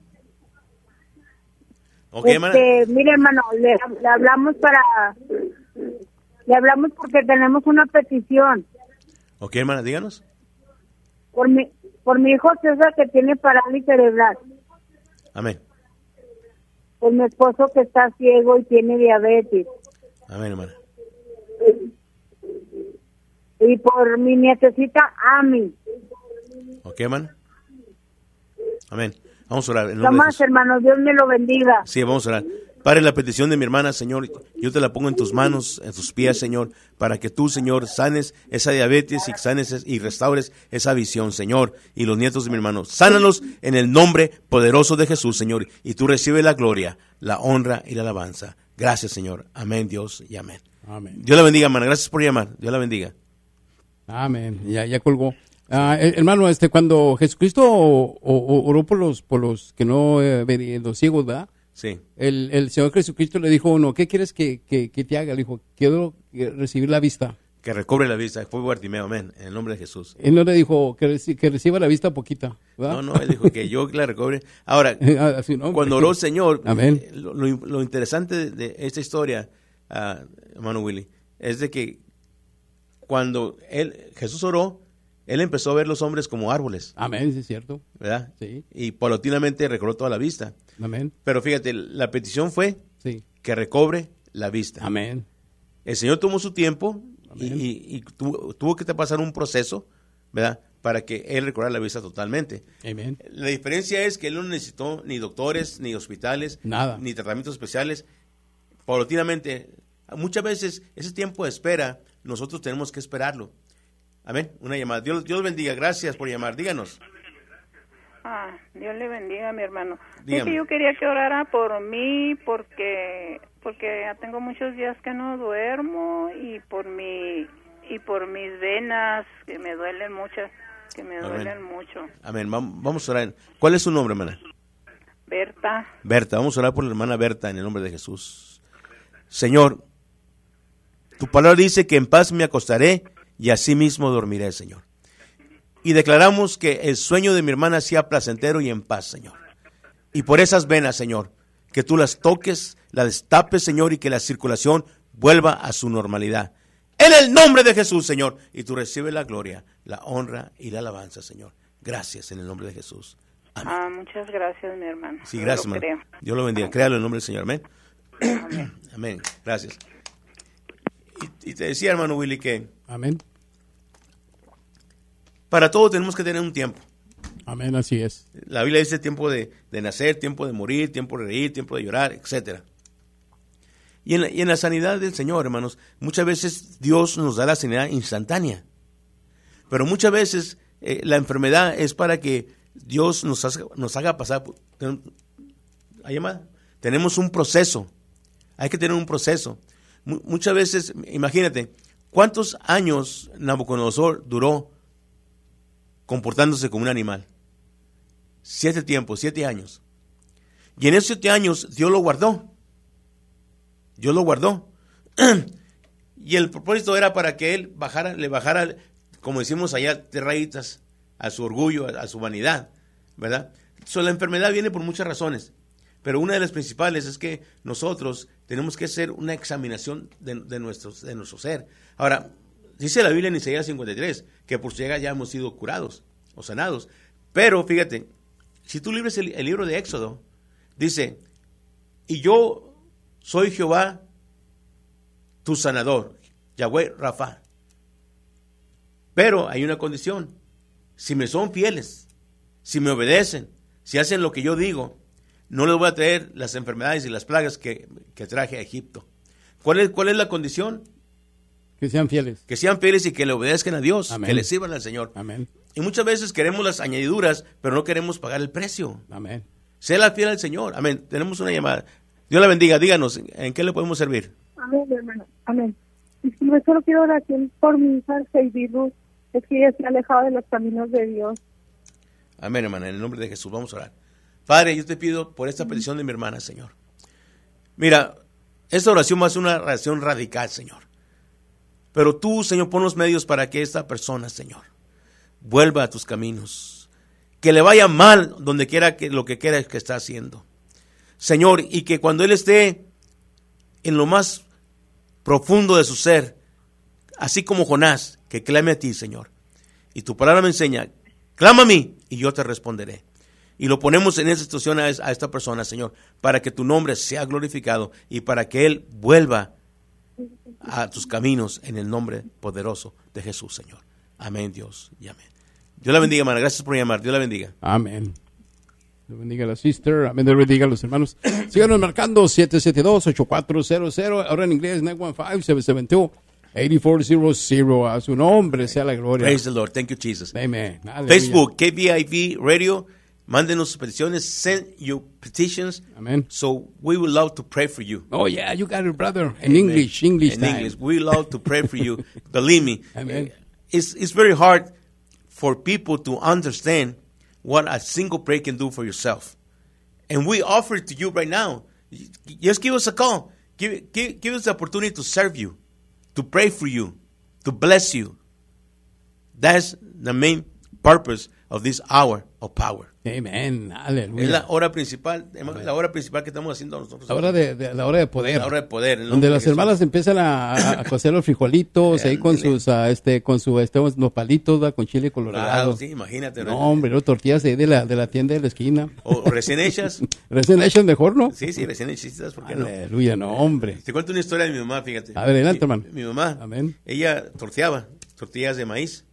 Speaker 2: Ok, hermana.
Speaker 8: Este, mire, hermano, le, le hablamos para... Le hablamos porque tenemos una petición.
Speaker 2: Ok, hermana, díganos.
Speaker 8: Por mi, por mi hijo César, que tiene parálisis cerebral.
Speaker 2: Amén.
Speaker 8: Por mi esposo, que está ciego y tiene diabetes.
Speaker 2: Amén, hermana.
Speaker 8: Y por mi nietecita Ami.
Speaker 2: Ok, hermana. Amén. Vamos a orar. En el
Speaker 8: ¿Qué
Speaker 2: nombre de
Speaker 8: más,
Speaker 2: Jesús.
Speaker 8: hermano? Dios me lo bendiga.
Speaker 2: Sí, vamos a orar. Padre, la petición de mi hermana, Señor, yo te la pongo en tus manos, en tus pies, Señor, para que tú, Señor, sanes esa diabetes y sanes es- y restaures esa visión, Señor, y los nietos de mi hermano. Sánalos en el nombre poderoso de Jesús, Señor, y tú recibes la gloria, la honra y la alabanza. Gracias, Señor. Amén, Dios, y amén.
Speaker 1: Amén.
Speaker 2: Dios la bendiga, hermana. Gracias por llamar. Dios la bendiga.
Speaker 1: Amén. Ya, ya colgó. Ah, eh, hermano, este, cuando Jesucristo o- o- oró por los, por los que no eh, verían, los ciegos, ¿verdad?
Speaker 2: Sí.
Speaker 1: El, el Señor Jesucristo le dijo a uno, ¿qué quieres que, que, que te haga? Le dijo, quiero eh, recibir la vista.
Speaker 2: que recobre la vista. Fue Bartimeo, amén, en el nombre de Jesús.
Speaker 1: Él no le dijo que, reci- que reciba la vista poquita, ¿verdad?
Speaker 2: No, no, él dijo que yo la recobre. Ahora,
Speaker 1: A su nombre.
Speaker 2: cuando oró el Señor,
Speaker 1: Amén.
Speaker 2: eh, lo, lo- lo interesante de, de esta historia, ah, hermano Willy, es de que cuando él, Jesús oró, él empezó a ver los hombres como árboles,
Speaker 1: Amén, sí es cierto.
Speaker 2: ¿verdad?
Speaker 1: Sí.
Speaker 2: Y paulatinamente recobró toda la vista.
Speaker 1: Amén.
Speaker 2: Pero fíjate, la petición fue
Speaker 1: Sí.
Speaker 2: que recobre la vista.
Speaker 1: Amén.
Speaker 2: El Señor tomó su tiempo y,
Speaker 1: Amén.
Speaker 2: y- y tuvo, tuvo que pasar un proceso, ¿verdad? Para que él recobrara la vista totalmente.
Speaker 1: Amén.
Speaker 2: La diferencia es que él no necesitó ni doctores, ni hospitales,
Speaker 1: Nada.
Speaker 2: ni tratamientos especiales. Paulatinamente, muchas veces ese tiempo de espera, nosotros tenemos que esperarlo. Amén. Una llamada. Dios, Dios bendiga. Gracias por llamar. Díganos.
Speaker 9: Ah, Dios le bendiga, mi hermano. Es
Speaker 2: Dígame.
Speaker 9: que yo quería que orara por mí porque porque ya tengo muchos días que no duermo y por mi y por mis venas que me duelen mucho, que me
Speaker 2: Amén.
Speaker 9: duelen mucho.
Speaker 2: Amén. Vam- Vamos a orar. ¿Cuál es su nombre, hermana?
Speaker 9: Berta,
Speaker 2: Berta. Vamos a orar por la hermana Berta en el nombre de Jesús. Señor, tu palabra dice que en paz me acostaré y así mismo dormiré, Señor. Y declaramos que el sueño de mi hermana sea placentero y en paz, Señor. Y por esas venas, Señor, que tú las toques, las destapes, Señor, y que la circulación vuelva a su normalidad. En el nombre de Jesús, Señor. Y tú recibes la gloria, la honra y la alabanza, Señor. Gracias en el nombre de Jesús. Amén.
Speaker 9: ah, muchas gracias, mi hermano.
Speaker 2: Sí,
Speaker 9: Yo
Speaker 2: gracias,
Speaker 9: lo
Speaker 2: hermano.
Speaker 9: creo.
Speaker 2: Dios lo bendiga. Créalo en el nombre del Señor. Amén. Amén. Gracias. Y, y te decía, hermano Willy, que
Speaker 1: Amén.
Speaker 2: para todo tenemos que tener un tiempo.
Speaker 1: Amén, así es.
Speaker 2: La Biblia dice tiempo de, de nacer, tiempo de morir, tiempo de reír, tiempo de llorar, etcétera. Y en, la, y en la sanidad del Señor, hermanos, muchas veces Dios nos da la sanidad instantánea. Pero muchas veces eh, la enfermedad es para que Dios nos, haga, nos haga pasar. por- ¿Hay llamada? Tenemos un proceso. Hay que tener un proceso. Mu- muchas veces, imagínate, ¿cuántos años Nabucodonosor duró comportándose como un animal? Siete tiempos, siete años. Y en esos siete años Dios lo guardó. Dios lo guardó. Y el propósito era para que él bajara, le bajara, como decimos allá, de rayitas a su orgullo, a, a su vanidad, ¿verdad? So, la enfermedad viene por muchas razones, pero una de las principales es que nosotros tenemos que hacer una examinación de, de, nuestro, de nuestro ser. Ahora, dice la Biblia en Isaías cincuenta y tres que por su llaga ya hemos sido curados o sanados. Pero fíjate, si tú libres el, el libro de Éxodo, dice, y yo soy Jehová, tu sanador, Yahweh Rafa. Pero hay una condición, si me son fieles, si me obedecen, si hacen lo que yo digo, no les voy a traer las enfermedades y las plagas que, que traje a Egipto. ¿Cuál es, cuál es la condición?
Speaker 1: Que sean fieles.
Speaker 2: Que sean fieles y que le obedezcan a Dios,
Speaker 1: Amén.
Speaker 2: que le sirvan al Señor.
Speaker 1: Amén.
Speaker 2: Y muchas veces queremos las añadiduras, pero no queremos pagar el precio.
Speaker 1: Amén.
Speaker 2: Sé la fiel al Señor. Amén. Tenemos una llamada. Dios la bendiga. Díganos, ¿en qué le podemos servir?
Speaker 4: Amén, hermano. Amén. Y si yo solo quiero oración por mi hija, Heidi Ruth, es que ella se ha alejado de los caminos de Dios.
Speaker 2: Amén, hermana. En el nombre de Jesús vamos a orar. Padre, yo te pido por esta petición de mi hermana, Señor. Mira, esta oración va a ser una oración radical, Señor. Pero tú, Señor, pon los medios para que esta persona, Señor, vuelva a tus caminos. Que le vaya mal donde quiera que lo que quiera que está haciendo. Señor, y que cuando él esté en lo más profundo de su ser, así como Jonás, que clame a ti, Señor. Y tu palabra me enseña, clama a mí y yo te responderé. Y lo ponemos en esa situación a, a esta persona, Señor, para que tu nombre sea glorificado y para que él vuelva a tus caminos en el nombre poderoso de Jesús, Señor. Amén, Dios, y amén. Dios la bendiga, hermana. Gracias por llamar. Dios la bendiga.
Speaker 1: Amén. Dios bendiga a la sister. Amén. Dios bendiga a los hermanos. Síganos marcando siete siete dos, ocho cuatro cero cero. Ahora en inglés nueve uno cinco, siete siete dos, ocho cuatro cero cero. A su nombre sea la gloria.
Speaker 2: Praise the Lord. Thank you, Jesus.
Speaker 1: Amen. Aleluya.
Speaker 2: Facebook, K B I V Radio. Mándenos sus peticiones. Send your petitions.
Speaker 1: Amen.
Speaker 2: So we would love to pray for you.
Speaker 1: Oh, yeah, you got it, brother. In
Speaker 2: Amen.
Speaker 1: English, English
Speaker 2: In
Speaker 1: time.
Speaker 2: English. We love to pray for you. Believe me.
Speaker 1: Amen.
Speaker 2: It's, it's very hard for people to understand what a single prayer can do for yourself. And we offer it to you right now. Just give us a call. Give, give, give us the opportunity to serve you, to pray for you. to bless you. That's the main purpose of this hour of power.
Speaker 1: Amén, aleluya.
Speaker 2: Es la hora principal, la hora principal que estamos haciendo nosotros.
Speaker 1: La hora de, de- la hora de poder.
Speaker 2: La hora de poder. el
Speaker 1: Donde
Speaker 2: nombre
Speaker 1: las
Speaker 2: de Jesús.
Speaker 1: hermanas empiezan a, a- a cocer los frijolitos ahí con
Speaker 2: Ándale.
Speaker 1: sus ah, este con su este unos palitos ¿verdad? Con chile colorado.
Speaker 2: Claro, sí, imagínate.
Speaker 1: No, hombre, no, tortillas ahí de la de la tienda de la esquina.
Speaker 2: O, o recién hechas.
Speaker 1: Recién hechas mejor, ¿no?
Speaker 2: Sí, sí, recién hechas, ¿por qué no?
Speaker 1: Aleluya, no, hombre.
Speaker 2: Te cuento una historia de mi mamá, fíjate.
Speaker 1: A ver, adelante,
Speaker 2: Mi-
Speaker 1: hermano.
Speaker 2: Mi mamá,
Speaker 1: Amén.
Speaker 2: ella torteaba tortillas de maíz.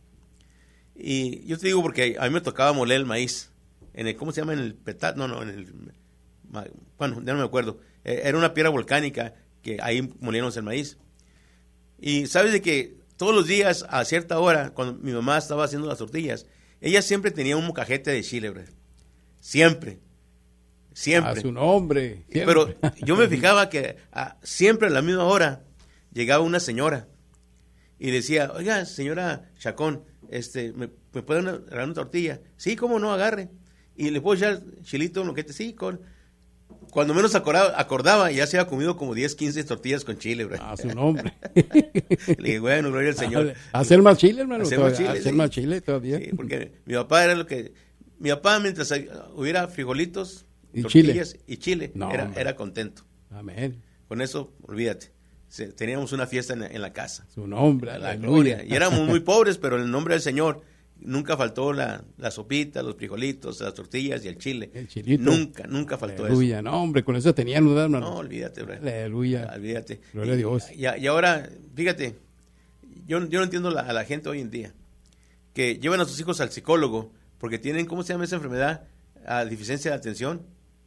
Speaker 2: Y yo te digo porque a mí me tocaba moler el maíz. En el, ¿cómo se llama? En el petat, no, no, en el, ma- bueno, ya no me acuerdo. Eh, Era una piedra volcánica que ahí molíamos el maíz. Y sabes de que todos los días a cierta hora, cuando mi mamá estaba haciendo las tortillas, ella siempre tenía un mocajete de chile, bro. Siempre. Siempre.
Speaker 1: A su nombre. siempre.
Speaker 2: Pero yo me fijaba que ah, siempre a la misma hora llegaba una señora y decía, oiga, señora Chacón, este, ¿me, me puede una- regalar una tortilla? Sí, cómo no, agarre. Y le puedo echar chilito, moquete, sí, con... Cuando menos acordaba, acordaba, ya se había comido como diez, quince tortillas con chile, bro.
Speaker 1: A su nombre.
Speaker 2: Le dije, bueno, gloria al Señor.
Speaker 1: Hacer más chile, hermano.
Speaker 2: Hacer más
Speaker 1: todavía,
Speaker 2: chile,
Speaker 1: hacer
Speaker 2: sí.
Speaker 1: más chile todavía.
Speaker 2: Sí, porque mi papá era lo que... Mi papá, mientras hubiera frijolitos,
Speaker 1: Y
Speaker 2: tortillas y chile,
Speaker 1: No,
Speaker 2: era,
Speaker 1: hombre.
Speaker 2: era contento.
Speaker 1: Amén.
Speaker 2: Con eso, olvídate. Se- teníamos una fiesta en, en la casa.
Speaker 1: Su nombre,
Speaker 2: A la
Speaker 1: aleluya.
Speaker 2: gloria. Y éramos muy pobres, pero en el nombre del Señor nunca faltó la, la sopita, los frijolitos, las tortillas y el chile.
Speaker 1: El chilito.
Speaker 2: Nunca, nunca faltó
Speaker 1: Aleluya. No, hombre, con eso tenían, ¿verdad,
Speaker 2: eso.
Speaker 1: hermano?
Speaker 2: No, olvídate, bro.
Speaker 1: Aleluya.
Speaker 2: Olvídate.
Speaker 1: Gloria a Dios.
Speaker 2: Y, y ahora, fíjate, yo, yo no entiendo la- a la gente hoy en día que llevan a sus hijos al psicólogo porque tienen, ¿cómo se llama esa enfermedad? A deficiencia de atención.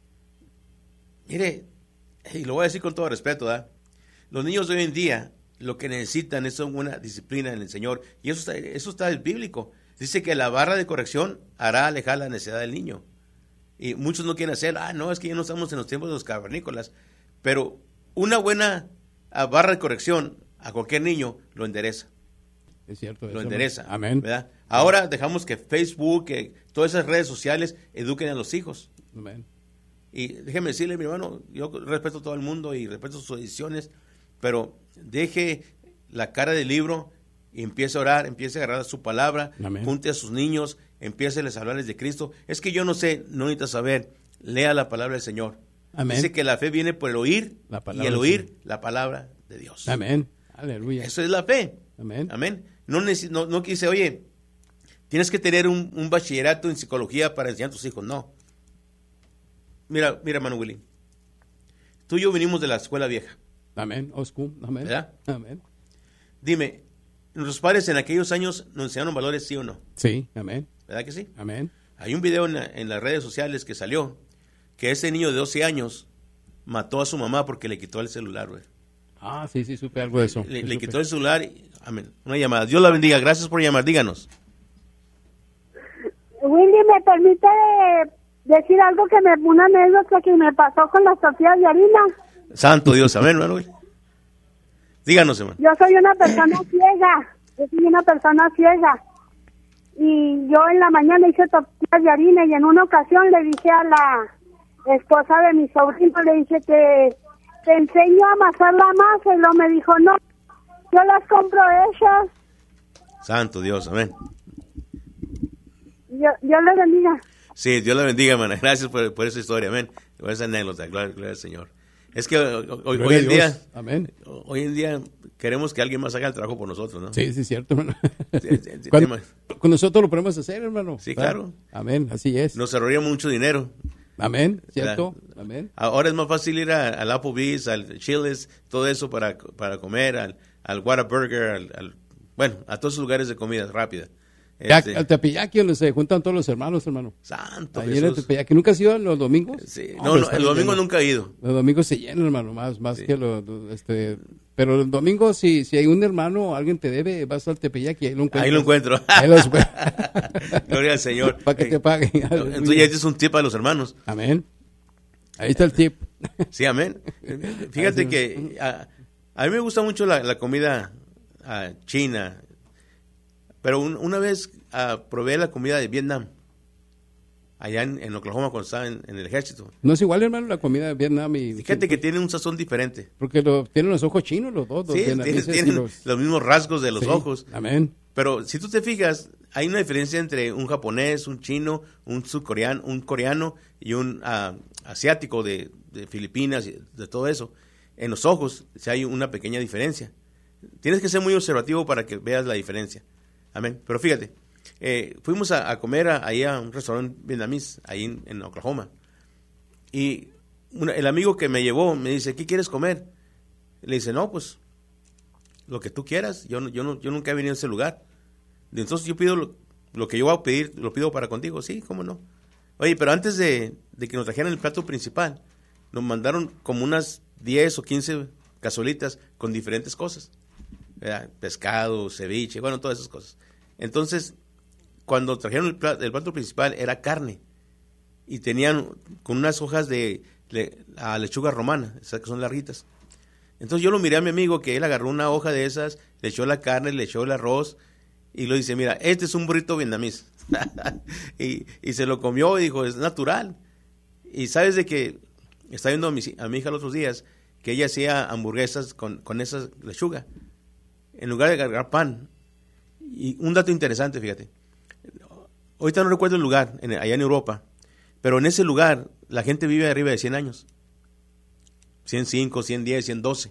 Speaker 2: Mire, y lo voy a decir con todo respeto, ¿verdad? Los niños de hoy en día lo que necesitan es una disciplina en el Señor. Y eso está, eso está en bíblico. Dice que la barra de corrección hará alejar la necesidad del niño. Y muchos no quieren hacer, ah, no, es que ya no estamos en los tiempos de los cavernícolas. Pero una buena ah, barra de corrección a cualquier niño lo endereza.
Speaker 1: Es cierto.
Speaker 2: Lo
Speaker 1: eso,
Speaker 2: endereza.
Speaker 1: hermano. Amén.
Speaker 2: ¿verdad? Ahora dejamos que Facebook, que todas esas redes sociales eduquen a los hijos.
Speaker 1: Amén.
Speaker 2: Y déjeme decirle, mi hermano, yo respeto a todo el mundo y respeto sus decisiones, pero deje la cara del libro y empiece a orar, empiece a agarrar su palabra,
Speaker 1: Amén.
Speaker 2: junte a sus niños, empiece a hablarles de Cristo. Es que yo no sé, no necesita saber, lea la palabra del Señor.
Speaker 1: Amén.
Speaker 2: Dice que la fe viene por el oír
Speaker 1: La
Speaker 2: y
Speaker 1: palabra
Speaker 2: el
Speaker 1: del
Speaker 2: oír
Speaker 1: Señor.
Speaker 2: la palabra de Dios.
Speaker 1: Amén. Aleluya.
Speaker 2: Eso es la fe.
Speaker 1: Amén.
Speaker 2: Amén. No, necesi- no, no quise, oye, tienes que tener un, un bachillerato en psicología para enseñar a tus hijos. No. Mira, mira, hermano Willy. Tú y yo venimos de la escuela vieja.
Speaker 1: Amén. Oscu. Amén.
Speaker 2: ¿Verdad?
Speaker 1: Amén.
Speaker 2: Dime, nuestros padres en aquellos años nos enseñaron valores, sí o no.
Speaker 1: Sí. Amén.
Speaker 2: ¿Verdad que sí?
Speaker 1: Amén.
Speaker 2: Hay un video en, la- en las redes sociales que salió que ese niño de doce años mató a su mamá porque le quitó el celular, güey.
Speaker 1: Ah, sí, sí, supe algo de eso.
Speaker 2: Le,
Speaker 1: Sí,
Speaker 2: le
Speaker 1: supe.
Speaker 2: quitó el celular y, amén. Una llamada. Dios la bendiga. Gracias por llamar. Díganos.
Speaker 4: Willy, ¿me permite decir algo que me, una anécdota que me pasó con las tortillas de harina?
Speaker 2: Santo Dios. Amén, hermano Willy. Díganos, hermano.
Speaker 4: Yo soy una persona ciega, yo soy una persona ciega. Y yo en la mañana hice tortillas de harina y en una ocasión le dije a la esposa de mi sobrino, le dije que te enseño a amasar la masa y luego me dijo, no, yo las compro hechas.
Speaker 2: Santo Dios. Amén.
Speaker 4: Yo, Dios le bendiga.
Speaker 2: Sí, Dios la bendiga, hermana. Gracias por, por esa historia, amén. Por esa anécdota, gloria, gloria al Señor. Es que hoy, hoy-
Speaker 1: Gloria
Speaker 2: hoy
Speaker 1: a
Speaker 2: en
Speaker 1: Dios.
Speaker 2: día,
Speaker 1: Amén.
Speaker 2: hoy en día queremos que alguien más haga el trabajo por nosotros, ¿no?
Speaker 1: Sí, sí, es cierto, hermano.
Speaker 2: Sí, sí, sí,
Speaker 1: Cuando-
Speaker 2: tema-
Speaker 1: con nosotros lo podemos hacer, hermano.
Speaker 2: Sí,
Speaker 1: ¿verdad?
Speaker 2: claro.
Speaker 1: Amén, así es.
Speaker 2: Nos ahorraríamos mucho dinero.
Speaker 1: Amén, ¿cierto?
Speaker 2: ¿verdad?
Speaker 1: Amén.
Speaker 2: Ahora es más fácil ir a- al Applebee's, al Chili's, todo eso para, para comer, al, al Whataburger, al, al- bueno, a todos esos lugares de comida rápida.
Speaker 1: Ya,
Speaker 2: Este,
Speaker 1: al Tepeyaki, donde se juntan todos los hermanos, hermano.
Speaker 2: Santo
Speaker 1: Ayer en el
Speaker 2: Jesús.
Speaker 1: Tepeyaki. ¿Nunca has ido los domingos?
Speaker 2: Sí.
Speaker 1: No,
Speaker 2: No,
Speaker 1: pero
Speaker 2: no,
Speaker 1: está
Speaker 2: el
Speaker 1: bien
Speaker 2: domingo
Speaker 1: lleno.
Speaker 2: nunca he ido.
Speaker 1: Los domingos se llenan, hermano, más, más
Speaker 2: Sí.
Speaker 1: que los, los- este, pero el domingo si, si hay un hermano o alguien te debe, vas al Tepeyaki, ahí lo encuentras.
Speaker 2: Ahí lo encuentro.
Speaker 1: Ahí los-
Speaker 2: Gloria al Señor.
Speaker 1: Para que te paguen.
Speaker 2: Entonces ya este es un tip a los hermanos.
Speaker 1: Amén. Ahí está el tip.
Speaker 2: Sí, amén. Fíjate que a, a mí me gusta mucho la, la comida ah, china, pero un- una vez ah, probé la comida de Vietnam. allá en, en Oklahoma cuando estaba en, en el ejército.
Speaker 1: No es igual, hermano, la comida de Vietnam y...
Speaker 2: Fíjate que tiene un sazón diferente.
Speaker 1: Porque lo, tienen los ojos chinos los dos. Los
Speaker 2: sí, tienen, tienen los... los mismos rasgos de los
Speaker 1: sí,
Speaker 2: ojos.
Speaker 1: Amén.
Speaker 2: Pero si tú te fijas, hay una diferencia entre un japonés, un chino, un surcoreano, un coreano y un uh, asiático de, de Filipinas, de todo eso. En los ojos sí hay una pequeña diferencia. Tienes que ser muy observativo para que veas la diferencia. Amén. Pero fíjate, eh, fuimos a, a comer a, ahí a un restaurante vietnamés, ahí en, en Oklahoma. Y una, el amigo que me llevó me dice, ¿qué quieres comer? Le dice, no, pues, lo que tú quieras. Yo, yo, no, yo nunca he venido a ese lugar. Entonces yo pido lo, lo que yo voy a pedir, lo pido para contigo. Sí, cómo no. Oye, pero antes de, de que nos trajeran el plato principal, nos mandaron como unas diez o quince cazuelitas con diferentes cosas. ¿Verdad? Pescado, ceviche, bueno, todas esas cosas. Entonces, cuando trajeron el plato, el plato principal, era carne. Y tenían con unas hojas de, de a lechuga romana, esas que son larguitas. Entonces yo lo miré a mi amigo, que él agarró una hoja de esas, le echó la carne, le echó el arroz, y lo dice, mira, este es un burrito vietnamés. y, y se lo comió y dijo, es natural. Y sabes de que, estaba viendo a mi, a mi hija los otros días, que ella hacía hamburguesas con, con esa lechuga, en lugar de agarrar pan. Y un dato interesante, fíjate. Ahorita no recuerdo el lugar, en, allá en Europa, pero en ese lugar la gente vive arriba de cien años. ciento cinco, ciento diez, ciento doce.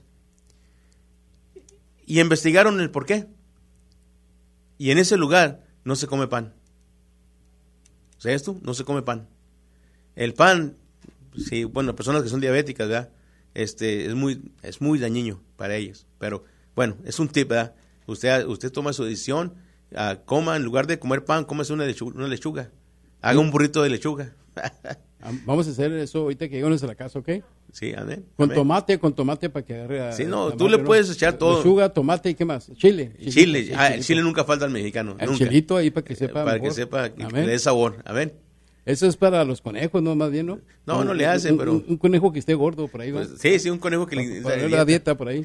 Speaker 2: Y investigaron el por qué. Y en ese lugar no se come pan. ¿Sabes tú? No se come pan. El pan, sí, bueno, personas que son diabéticas, ¿verdad? Este, es muy, es muy dañino para ellos. Pero, bueno, es un tip, ¿verdad? Usted, usted toma su decisión, uh, coma, en lugar de comer pan, cómase una lechuga, una lechuga. Haga un burrito de lechuga.
Speaker 1: Vamos a hacer eso ahorita que lleguemos a la casa, ¿ok?
Speaker 2: Sí, amén.
Speaker 1: Con
Speaker 2: amén.
Speaker 1: tomate, con tomate para que agarre a...
Speaker 2: Sí, no,
Speaker 1: a
Speaker 2: tú
Speaker 1: madre,
Speaker 2: le puedes echar todo.
Speaker 1: Lechuga, tomate y qué más. Chile.
Speaker 2: Chile,
Speaker 1: chile,
Speaker 2: chile. Ah, el chile nunca falta al mexicano.
Speaker 1: El
Speaker 2: nunca.
Speaker 1: chilito ahí para que sepa
Speaker 2: Para
Speaker 1: mejor.
Speaker 2: que sepa, que
Speaker 1: Amén.
Speaker 2: le dé sabor. Amén.
Speaker 1: Eso es para los conejos, ¿no? Más bien, ¿no?
Speaker 2: No,
Speaker 1: un,
Speaker 2: no le hacen,
Speaker 1: un,
Speaker 2: pero...
Speaker 1: Un, un conejo que esté gordo por ahí, ¿va?
Speaker 2: Pues, sí, sí, un conejo que le...
Speaker 1: Para la dieta por ahí.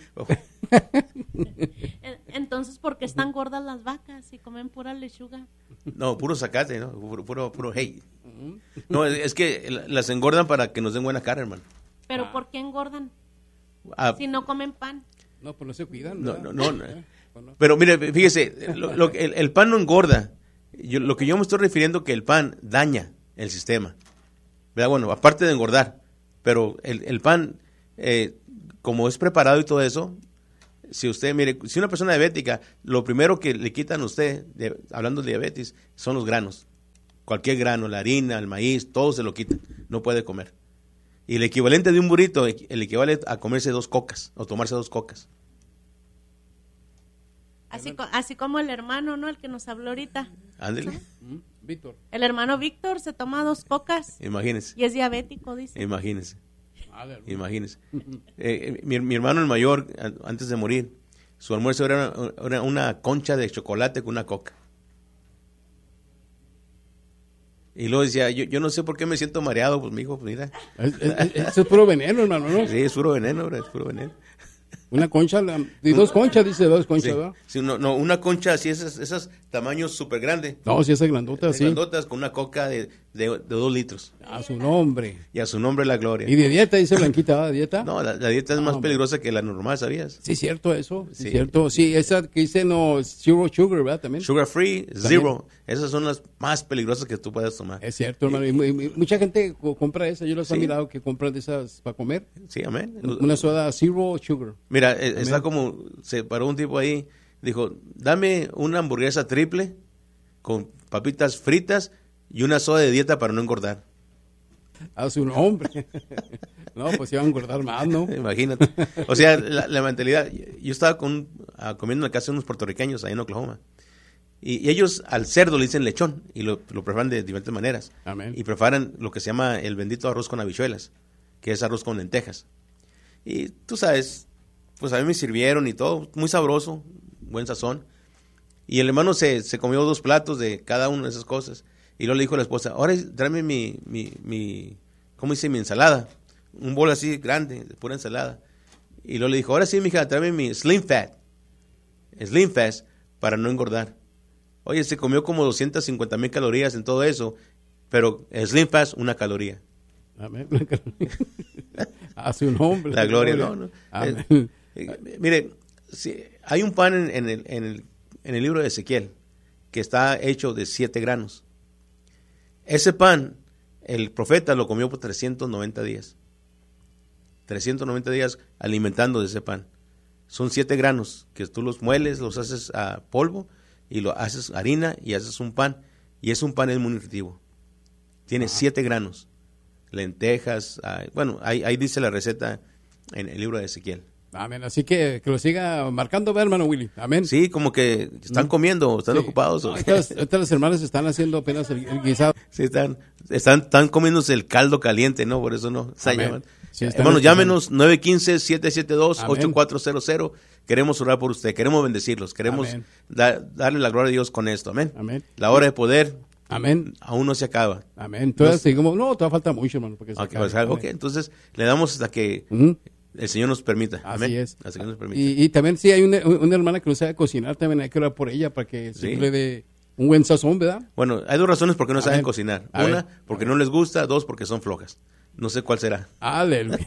Speaker 10: Entonces, ¿por qué están gordas las vacas y comen pura lechuga?
Speaker 2: No, puro zacate, ¿no? Puro, puro, puro hey. No, es, es que las engordan para que nos den buena cara, hermano.
Speaker 10: ¿Pero ah. por qué engordan?
Speaker 2: Ah,
Speaker 10: si no comen pan.
Speaker 1: No, pues no se cuidan.
Speaker 2: No, no, no, no.
Speaker 1: ¿Eh?
Speaker 2: Pero mire, fíjese, lo, lo, el, el pan no engorda. Yo, lo que yo me estoy refiriendo que el pan daña el sistema. ¿Verdad? Bueno, aparte de engordar. Pero el, el pan, eh, como es preparado y todo eso, si usted, mire, si una persona diabética, lo primero que le quitan a usted, de, hablando de diabetes, son los granos. Cualquier grano, la harina, el maíz, todo se lo quitan. No puede comer. Y el equivalente de un burrito, el equivale a comerse dos cocas, o tomarse dos cocas.
Speaker 10: Así, así como el hermano, ¿no? El que nos habló ahorita.
Speaker 2: Ándele.
Speaker 1: ¿Mm? Víctor.
Speaker 10: El hermano Víctor se toma dos cocas.
Speaker 2: Imagínese.
Speaker 10: Y es diabético, dice.
Speaker 2: Imagínese. Imagínese. Eh, mi, mi hermano el mayor, antes de morir, su almuerzo era una, una, una concha de chocolate con una coca. Y luego decía, yo, yo no sé por qué me siento mareado, pues mi hijo, pues mira.
Speaker 1: Es, es, es, es puro veneno, hermano, ¿no?
Speaker 2: Sí, es puro veneno, bro, es puro veneno.
Speaker 1: Una concha, y dos conchas, dice dos conchas,
Speaker 2: sí,
Speaker 1: ¿verdad?
Speaker 2: Sí, no, no, una concha así, esas, esas tamaños súper grandes.
Speaker 1: No, sí, esas grandotas, sí.
Speaker 2: Grandotas con una coca de, de, de dos litros.
Speaker 1: A su nombre.
Speaker 2: Y a su nombre la gloria.
Speaker 1: ¿Y de dieta, dice Blanquita, ¿verdad? ¿Dieta?
Speaker 2: No, la, la dieta es
Speaker 1: no,
Speaker 2: más
Speaker 1: hombre.
Speaker 2: peligrosa que la normal, ¿sabías?
Speaker 1: Sí, cierto eso, sí,
Speaker 2: Sí.
Speaker 1: cierto. Sí, esa que dice no, zero sugar, ¿verdad? También.
Speaker 2: Sugar free, zero. Esas son las más peligrosas que tú puedes tomar.
Speaker 1: Es cierto, hermano. Y, y, y mucha gente co- compra esa. Yo los
Speaker 2: Sí.
Speaker 1: he mirado que compran de esas para comer.
Speaker 2: Sí, amén.
Speaker 1: Una soda zero sugar.
Speaker 2: Mira, eh,
Speaker 1: Amén.
Speaker 2: está como, se paró un tipo ahí, dijo, dame una hamburguesa triple con papitas fritas y una soda de dieta para no engordar.
Speaker 1: A su nombre. No, pues iban a engordar más, ¿no?
Speaker 2: Imagínate. O sea, la, la mentalidad. Yo estaba con, uh, comiendo en la casa de unos puertorriqueños ahí en Oklahoma. Y, y ellos al cerdo le dicen lechón y lo, lo preparan de diferentes maneras.
Speaker 1: Amén.
Speaker 2: Y preparan lo que se llama el bendito arroz con habichuelas, que es arroz con lentejas. Y tú sabes, pues a mí me sirvieron y todo, muy sabroso, buen sazón. Y el hermano se, se comió dos platos de cada una de esas cosas. Y luego le dijo a la esposa, ahora tráeme mi, mi, mi, ¿cómo dice? Mi ensalada. Un bol así grande, de pura ensalada. Y luego le dijo, ahora sí, mija, tráeme mi Slim Fat. Slim Fast para no engordar. Oye, se comió como doscientas cincuenta mil calorías en todo eso. pero Slim Fast, una caloría.
Speaker 1: Amén. A su nombre.
Speaker 2: La gloria, no, no.
Speaker 1: Amén.
Speaker 2: Eh, eh, mire, si, hay un pan en, en, el, en, el, en el libro de Ezequiel que está hecho de siete granos. Ese pan, el profeta lo comió por trescientos noventa días. trescientos noventa días alimentando de ese pan. Son siete granos que tú los mueles, los haces a polvo y lo haces harina y haces un pan. Y es un pan es muy nutritivo. Tiene Ajá. siete granos. Lentejas, ay, bueno, ahí, ahí dice la receta en el libro de Ezequiel.
Speaker 1: Amén, así que que lo siga marcando, hermano Willy. Amén.
Speaker 2: Sí, como que están comiendo, están sí. ocupados.
Speaker 1: No, estas, estas las hermanas están haciendo apenas el, el guisado.
Speaker 2: Sí, están, están, están comiéndose el caldo caliente, ¿no? Por eso no. Se llaman.
Speaker 1: Sí,
Speaker 2: hermanos, llámenos nueve uno cinco, siete siete dos, ocho cuatro cero cero. Queremos orar por usted, queremos bendecirlos, queremos da, darle la gloria a Dios con esto. Amén.
Speaker 1: Amén.
Speaker 2: La hora de poder.
Speaker 1: Amén.
Speaker 2: Aún no se acaba.
Speaker 1: Amén. Entonces, no, seguimos, no, todavía falta mucho, hermano. Porque se
Speaker 2: okay, acabe. Ok, entonces le damos hasta que uh-huh. el Señor nos permita.
Speaker 1: Así
Speaker 2: Amén.
Speaker 1: es.
Speaker 2: Hasta que nos permita.
Speaker 1: Y, y también, si hay una, una hermana que no sabe cocinar, también hay que orar por ella para que sí. se le dé un buen sazón, ¿verdad?
Speaker 2: Bueno, hay dos razones por qué no
Speaker 1: Amén.
Speaker 2: saben cocinar.
Speaker 1: A
Speaker 2: Una,
Speaker 1: ver.
Speaker 2: porque no les gusta. Dos, porque son flojas. No sé cuál será.
Speaker 1: Aleluya.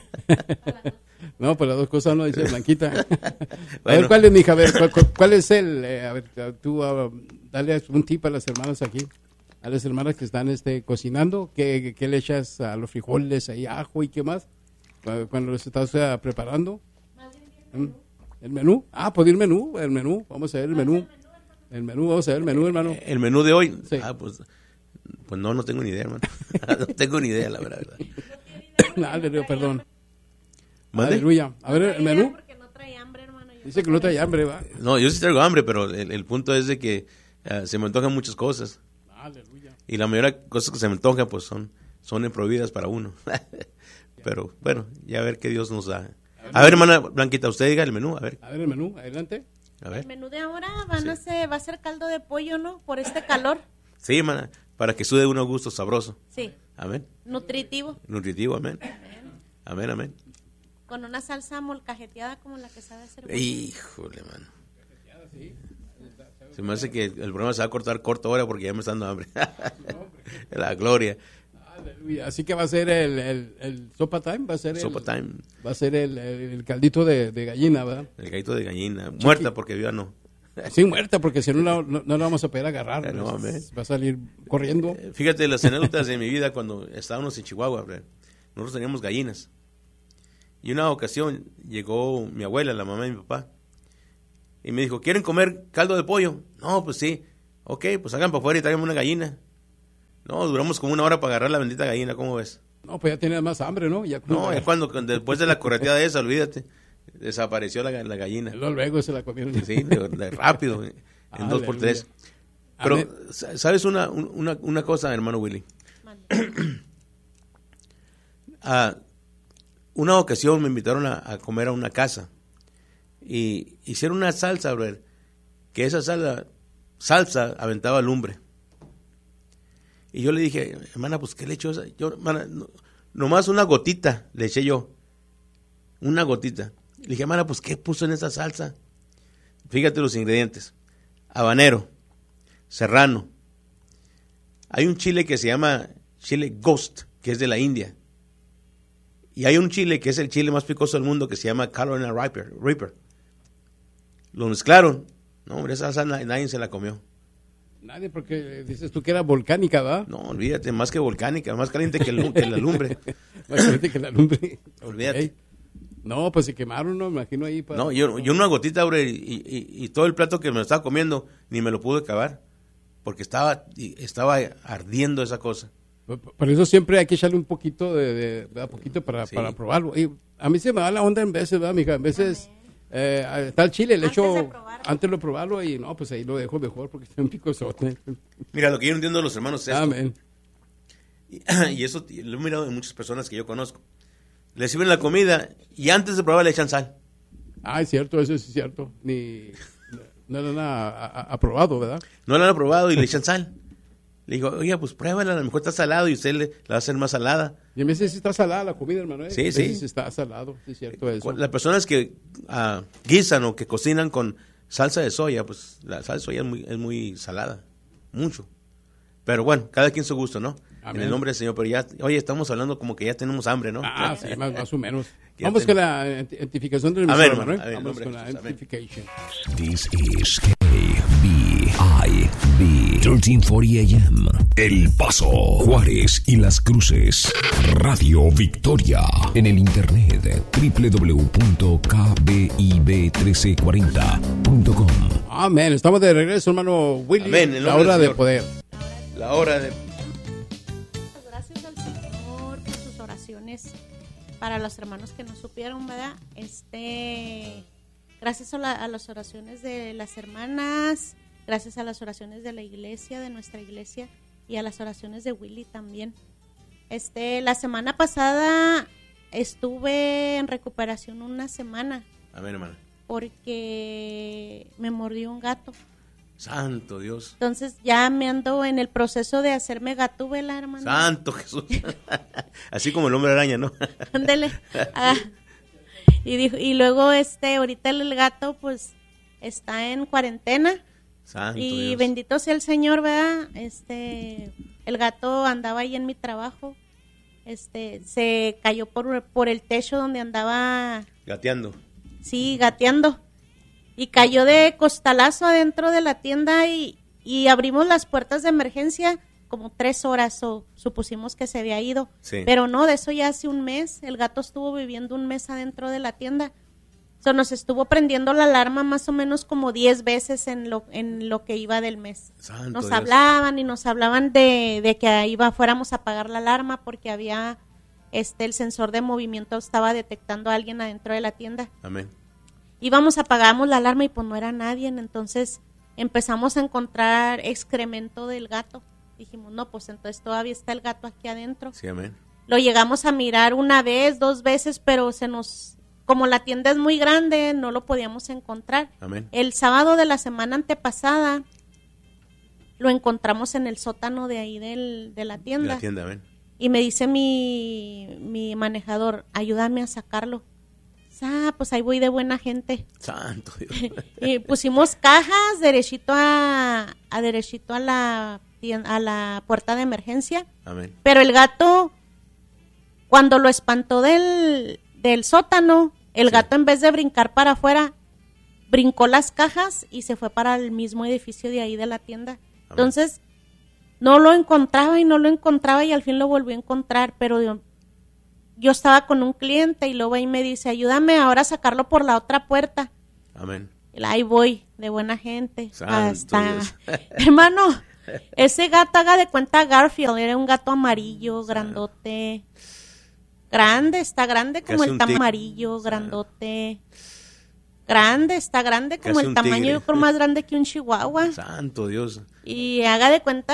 Speaker 1: No, pues las dos cosas no dice Blanquita.
Speaker 2: Bueno.
Speaker 1: A ver, ¿cuál es, mija? A ver, ¿cuál, cuál, cuál es el? Eh, a ver, tú uh, dale un tip a las hermanas aquí. A las hermanas que están este, cocinando. ¿Qué, qué le echas a los frijoles, ahí ajo y qué más? Cuando, cuando los estás uh, preparando. ¿Mm? ¿El menú? Ah, pues el menú, el menú. Vamos a ver el menú. El menú, vamos a ver el menú, hermano.
Speaker 2: El menú de hoy.
Speaker 1: Sí.
Speaker 2: Ah, pues, pues no, no tengo ni idea, hermano. No tengo ni idea, la verdad.
Speaker 1: Aleluya, perdón.
Speaker 2: ¿Mande?
Speaker 1: Aleluya. A ver, el menú.
Speaker 10: No trae hambre, hermano. Yo
Speaker 1: Dice que no trae hambre, va.
Speaker 2: No, yo sí traigo hambre, pero el, el punto es de que uh, se me antojan muchas cosas.
Speaker 1: Aleluya.
Speaker 2: Y la mayoría de cosas que se me antojan, pues son, son prohibidas para uno. Pero bueno, ya a ver qué Dios nos da. A ver, hermana Blanquita, usted diga el menú, a ver.
Speaker 1: A ver el menú, adelante.
Speaker 2: A ver.
Speaker 10: El menú de ahora van
Speaker 2: Sí.
Speaker 10: a ser, va a ser caldo de pollo, ¿no? Por este calor.
Speaker 2: Sí, hermana, para que sude uno a gusto sabroso.
Speaker 10: Sí.
Speaker 2: Amén.
Speaker 10: Nutritivo.
Speaker 2: Nutritivo, amén.
Speaker 10: Amén.
Speaker 2: Amén, amén.
Speaker 10: Con una salsa molcajeteada como la que sabe hacer.
Speaker 2: Híjole, mano. Se me hace que el programa se va a cortar corto ahora porque ya me está dando hambre. La gloria.
Speaker 1: Aleluya. Así que va a ser el, el, el sopa time, va a ser
Speaker 2: Sopa
Speaker 1: el,
Speaker 2: time.
Speaker 1: va a ser el, el, el caldito de, de gallina, ¿verdad?
Speaker 2: El gallito de gallina. Muerta porque viva no.
Speaker 1: Sí, muerta, porque si no, no, no, no la vamos a poder agarrar.
Speaker 2: No, amén.
Speaker 1: Va a salir corriendo.
Speaker 2: Fíjate las anécdotas de mi vida cuando estábamos en Chihuahua. ¿Verdad? Nosotros teníamos gallinas. Y una ocasión llegó mi abuela, la mamá de mi papá, y me dijo, ¿quieren comer caldo de pollo? No, pues sí. Ok, pues hagan para afuera y traigan una gallina. No, duramos como una hora para agarrar la bendita gallina, ¿cómo ves?
Speaker 1: No, pues ya tenía más hambre, ¿no? Ya
Speaker 2: No, es cuando, después de la correteada esa, olvídate, desapareció la, la gallina.
Speaker 1: Luego, luego se la comieron.
Speaker 2: Sí, de, de rápido, en
Speaker 1: Aleluya.
Speaker 2: dos por tres. Pero,
Speaker 1: Amén.
Speaker 2: ¿sabes una, una, una cosa, hermano Willy? Ah, una ocasión me invitaron a, a comer a una casa y hicieron una salsa, bro, que esa salsa, salsa aventaba lumbre. Y yo le dije, hermana, pues, ¿qué le echo esa? Yo, hermana, no, nomás una gotita le eché yo. Una gotita. Le dije, hermana, pues, ¿qué puso en esa salsa? Fíjate los ingredientes. Habanero, serrano. Hay un chile que se llama chile Ghost, que es de la India. Y hay un chile que es el chile más picoso del mundo que se llama Carolina Reaper. Reaper. Lo mezclaron. No, hombre, esa salsa nadie, nadie se la comió.
Speaker 1: Nadie, porque dices tú que era volcánica, ¿verdad?
Speaker 2: No, olvídate, más que volcánica, más caliente que, el, que la lumbre.
Speaker 1: Más caliente que la lumbre.
Speaker 2: Olvídate.
Speaker 1: Hey. No, pues se quemaron, no, me imagino ahí. Para...
Speaker 2: No, yo, yo una gotita, bro, y, y, y todo el plato que me estaba comiendo, ni me lo pude acabar, porque estaba, estaba ardiendo esa cosa.
Speaker 1: Por eso siempre hay que echarle un poquito de, de, de poquito para,
Speaker 2: Sí.
Speaker 1: para probarlo. Y a mí se me da la onda en veces, ¿verdad, mija? En veces eh, está el chile, le echo antes de probarlo y no, pues ahí lo dejo mejor porque está un picosote.
Speaker 2: Mira, lo que yo no entiendo de los hermanos es esto.
Speaker 1: Amén.
Speaker 2: Y, y eso lo he mirado en muchas personas que yo conozco. Le sirven la comida y antes de probar le echan sal.
Speaker 1: Ah, es cierto, eso es cierto. Ni, no lo han a- a- aprobado, ¿verdad?
Speaker 2: No la han aprobado y le echan sal. Le digo, oiga, pues pruébala, a lo mejor está salado y usted le, la va a hacer más salada.
Speaker 1: Y a veces sí está salada la comida, hermano. ¿eh?
Speaker 2: Sí,
Speaker 1: A veces
Speaker 2: sí.
Speaker 1: está salado, sí es cierto eso.
Speaker 2: Las personas que ah, guisan o que cocinan con salsa de soya, pues la salsa de soya es muy, es muy salada, mucho. Pero bueno, cada quien su gusto, ¿no?
Speaker 1: Amén.
Speaker 2: En el nombre del Señor. Pero ya, oye, estamos hablando como que ya tenemos hambre, ¿no?
Speaker 1: Ah, sí, más, más o menos.
Speaker 2: Ya
Speaker 1: Vamos
Speaker 2: ten-
Speaker 1: con la identificación del
Speaker 2: Amén,
Speaker 1: emisor,
Speaker 2: hermano.
Speaker 1: ¿no?
Speaker 2: Amén, en
Speaker 1: Vamos
Speaker 2: nombre
Speaker 1: con
Speaker 2: de
Speaker 1: la
Speaker 2: Jesús. Amén.
Speaker 1: identification.
Speaker 11: This is K B I B trece cuarenta A M. El Paso, Juárez y Las Cruces. Radio Victoria. En el internet doble u doble u doble u punto k b i b trece cuarenta punto com.
Speaker 1: Amén. Estamos de regreso, hermano Willy.
Speaker 2: Amén, en
Speaker 1: La
Speaker 2: nombre
Speaker 1: hora
Speaker 2: del
Speaker 1: de
Speaker 2: Señor.
Speaker 1: poder.
Speaker 2: La hora de...
Speaker 10: Gracias al Señor por sus oraciones para los hermanos que no supieron, ¿verdad? Este, gracias a, la- a las oraciones de las hermanas, gracias a las oraciones de la iglesia, de nuestra iglesia, y a las oraciones de Willy también. Este, la semana pasada estuve en recuperación una semana
Speaker 2: Amén, hermano.
Speaker 10: porque me mordió un gato.
Speaker 2: Santo Dios.
Speaker 10: Entonces ya me ando en el proceso de hacerme gatúbela, hermano.
Speaker 2: Santo Jesús. Así como el hombre araña, ¿no?
Speaker 10: Ándele. Ah, y dijo, y luego este, ahorita el, el gato pues está en cuarentena.
Speaker 2: Santo
Speaker 10: Y
Speaker 2: Dios.
Speaker 10: bendito sea el Señor, ¿verdad? Este, el gato andaba ahí en mi trabajo. Este, se cayó por, por el techo donde andaba,
Speaker 2: Gateando.
Speaker 10: sí, gateando. Y cayó de costalazo adentro de la tienda y, y abrimos las puertas de emergencia como tres horas, o supusimos que se había ido.
Speaker 2: Sí.
Speaker 10: Pero no, de eso ya hace un mes. El gato estuvo viviendo un mes adentro de la tienda. So, nos estuvo prendiendo la alarma más o menos como diez veces en lo, en lo que iba del mes.
Speaker 2: Santo
Speaker 10: Nos
Speaker 2: Dios.
Speaker 10: hablaban y nos hablaban de, de que iba, fuéramos a apagar la alarma porque había, este, el sensor de movimiento estaba detectando a alguien adentro de la tienda.
Speaker 2: Amén.
Speaker 10: Íbamos, apagamos la alarma y pues no era nadie, entonces empezamos a encontrar excremento del gato. Dijimos, no, pues entonces todavía está el gato aquí adentro.
Speaker 2: Sí, amén.
Speaker 10: Lo llegamos a mirar una vez, dos veces, pero se nos, como la tienda es muy grande, no lo podíamos encontrar.
Speaker 2: Amén.
Speaker 10: El sábado de la semana antepasada lo encontramos en el sótano de ahí del, de la
Speaker 2: De
Speaker 10: tienda.
Speaker 2: la tienda, amén.
Speaker 10: Y me dice mi, mi manejador, ayúdame a sacarlo. Ah, pues ahí voy de buena gente.
Speaker 2: Santo Dios.
Speaker 10: Y pusimos cajas derechito a, a derechito a la tien- a la puerta de emergencia.
Speaker 2: Amén.
Speaker 10: Pero el gato, cuando lo espantó del, del sótano, el
Speaker 2: Sí.
Speaker 10: gato en vez de brincar para afuera, brincó las cajas y se fue para el mismo edificio de ahí de la tienda. Entonces, no lo encontraba y no lo encontraba y al fin lo volví a encontrar, pero yo, yo estaba con un cliente y luego ahí me dice, ayúdame ahora a sacarlo por la otra puerta.
Speaker 2: Amén.
Speaker 10: Y ahí voy, de buena gente.
Speaker 2: Santo
Speaker 10: Hasta,
Speaker 2: Dios.
Speaker 10: hermano, ese gato, haga de cuenta Garfield, era un gato amarillo, grandote, grande, está grande como
Speaker 2: Casi
Speaker 10: el
Speaker 2: un tigre.
Speaker 10: amarillo, grandote, grande, está grande como
Speaker 2: Casi
Speaker 10: el
Speaker 2: un
Speaker 10: tamaño,
Speaker 2: tigre.
Speaker 10: yo creo más grande que un chihuahua.
Speaker 2: Santo Dios.
Speaker 10: Y haga de cuenta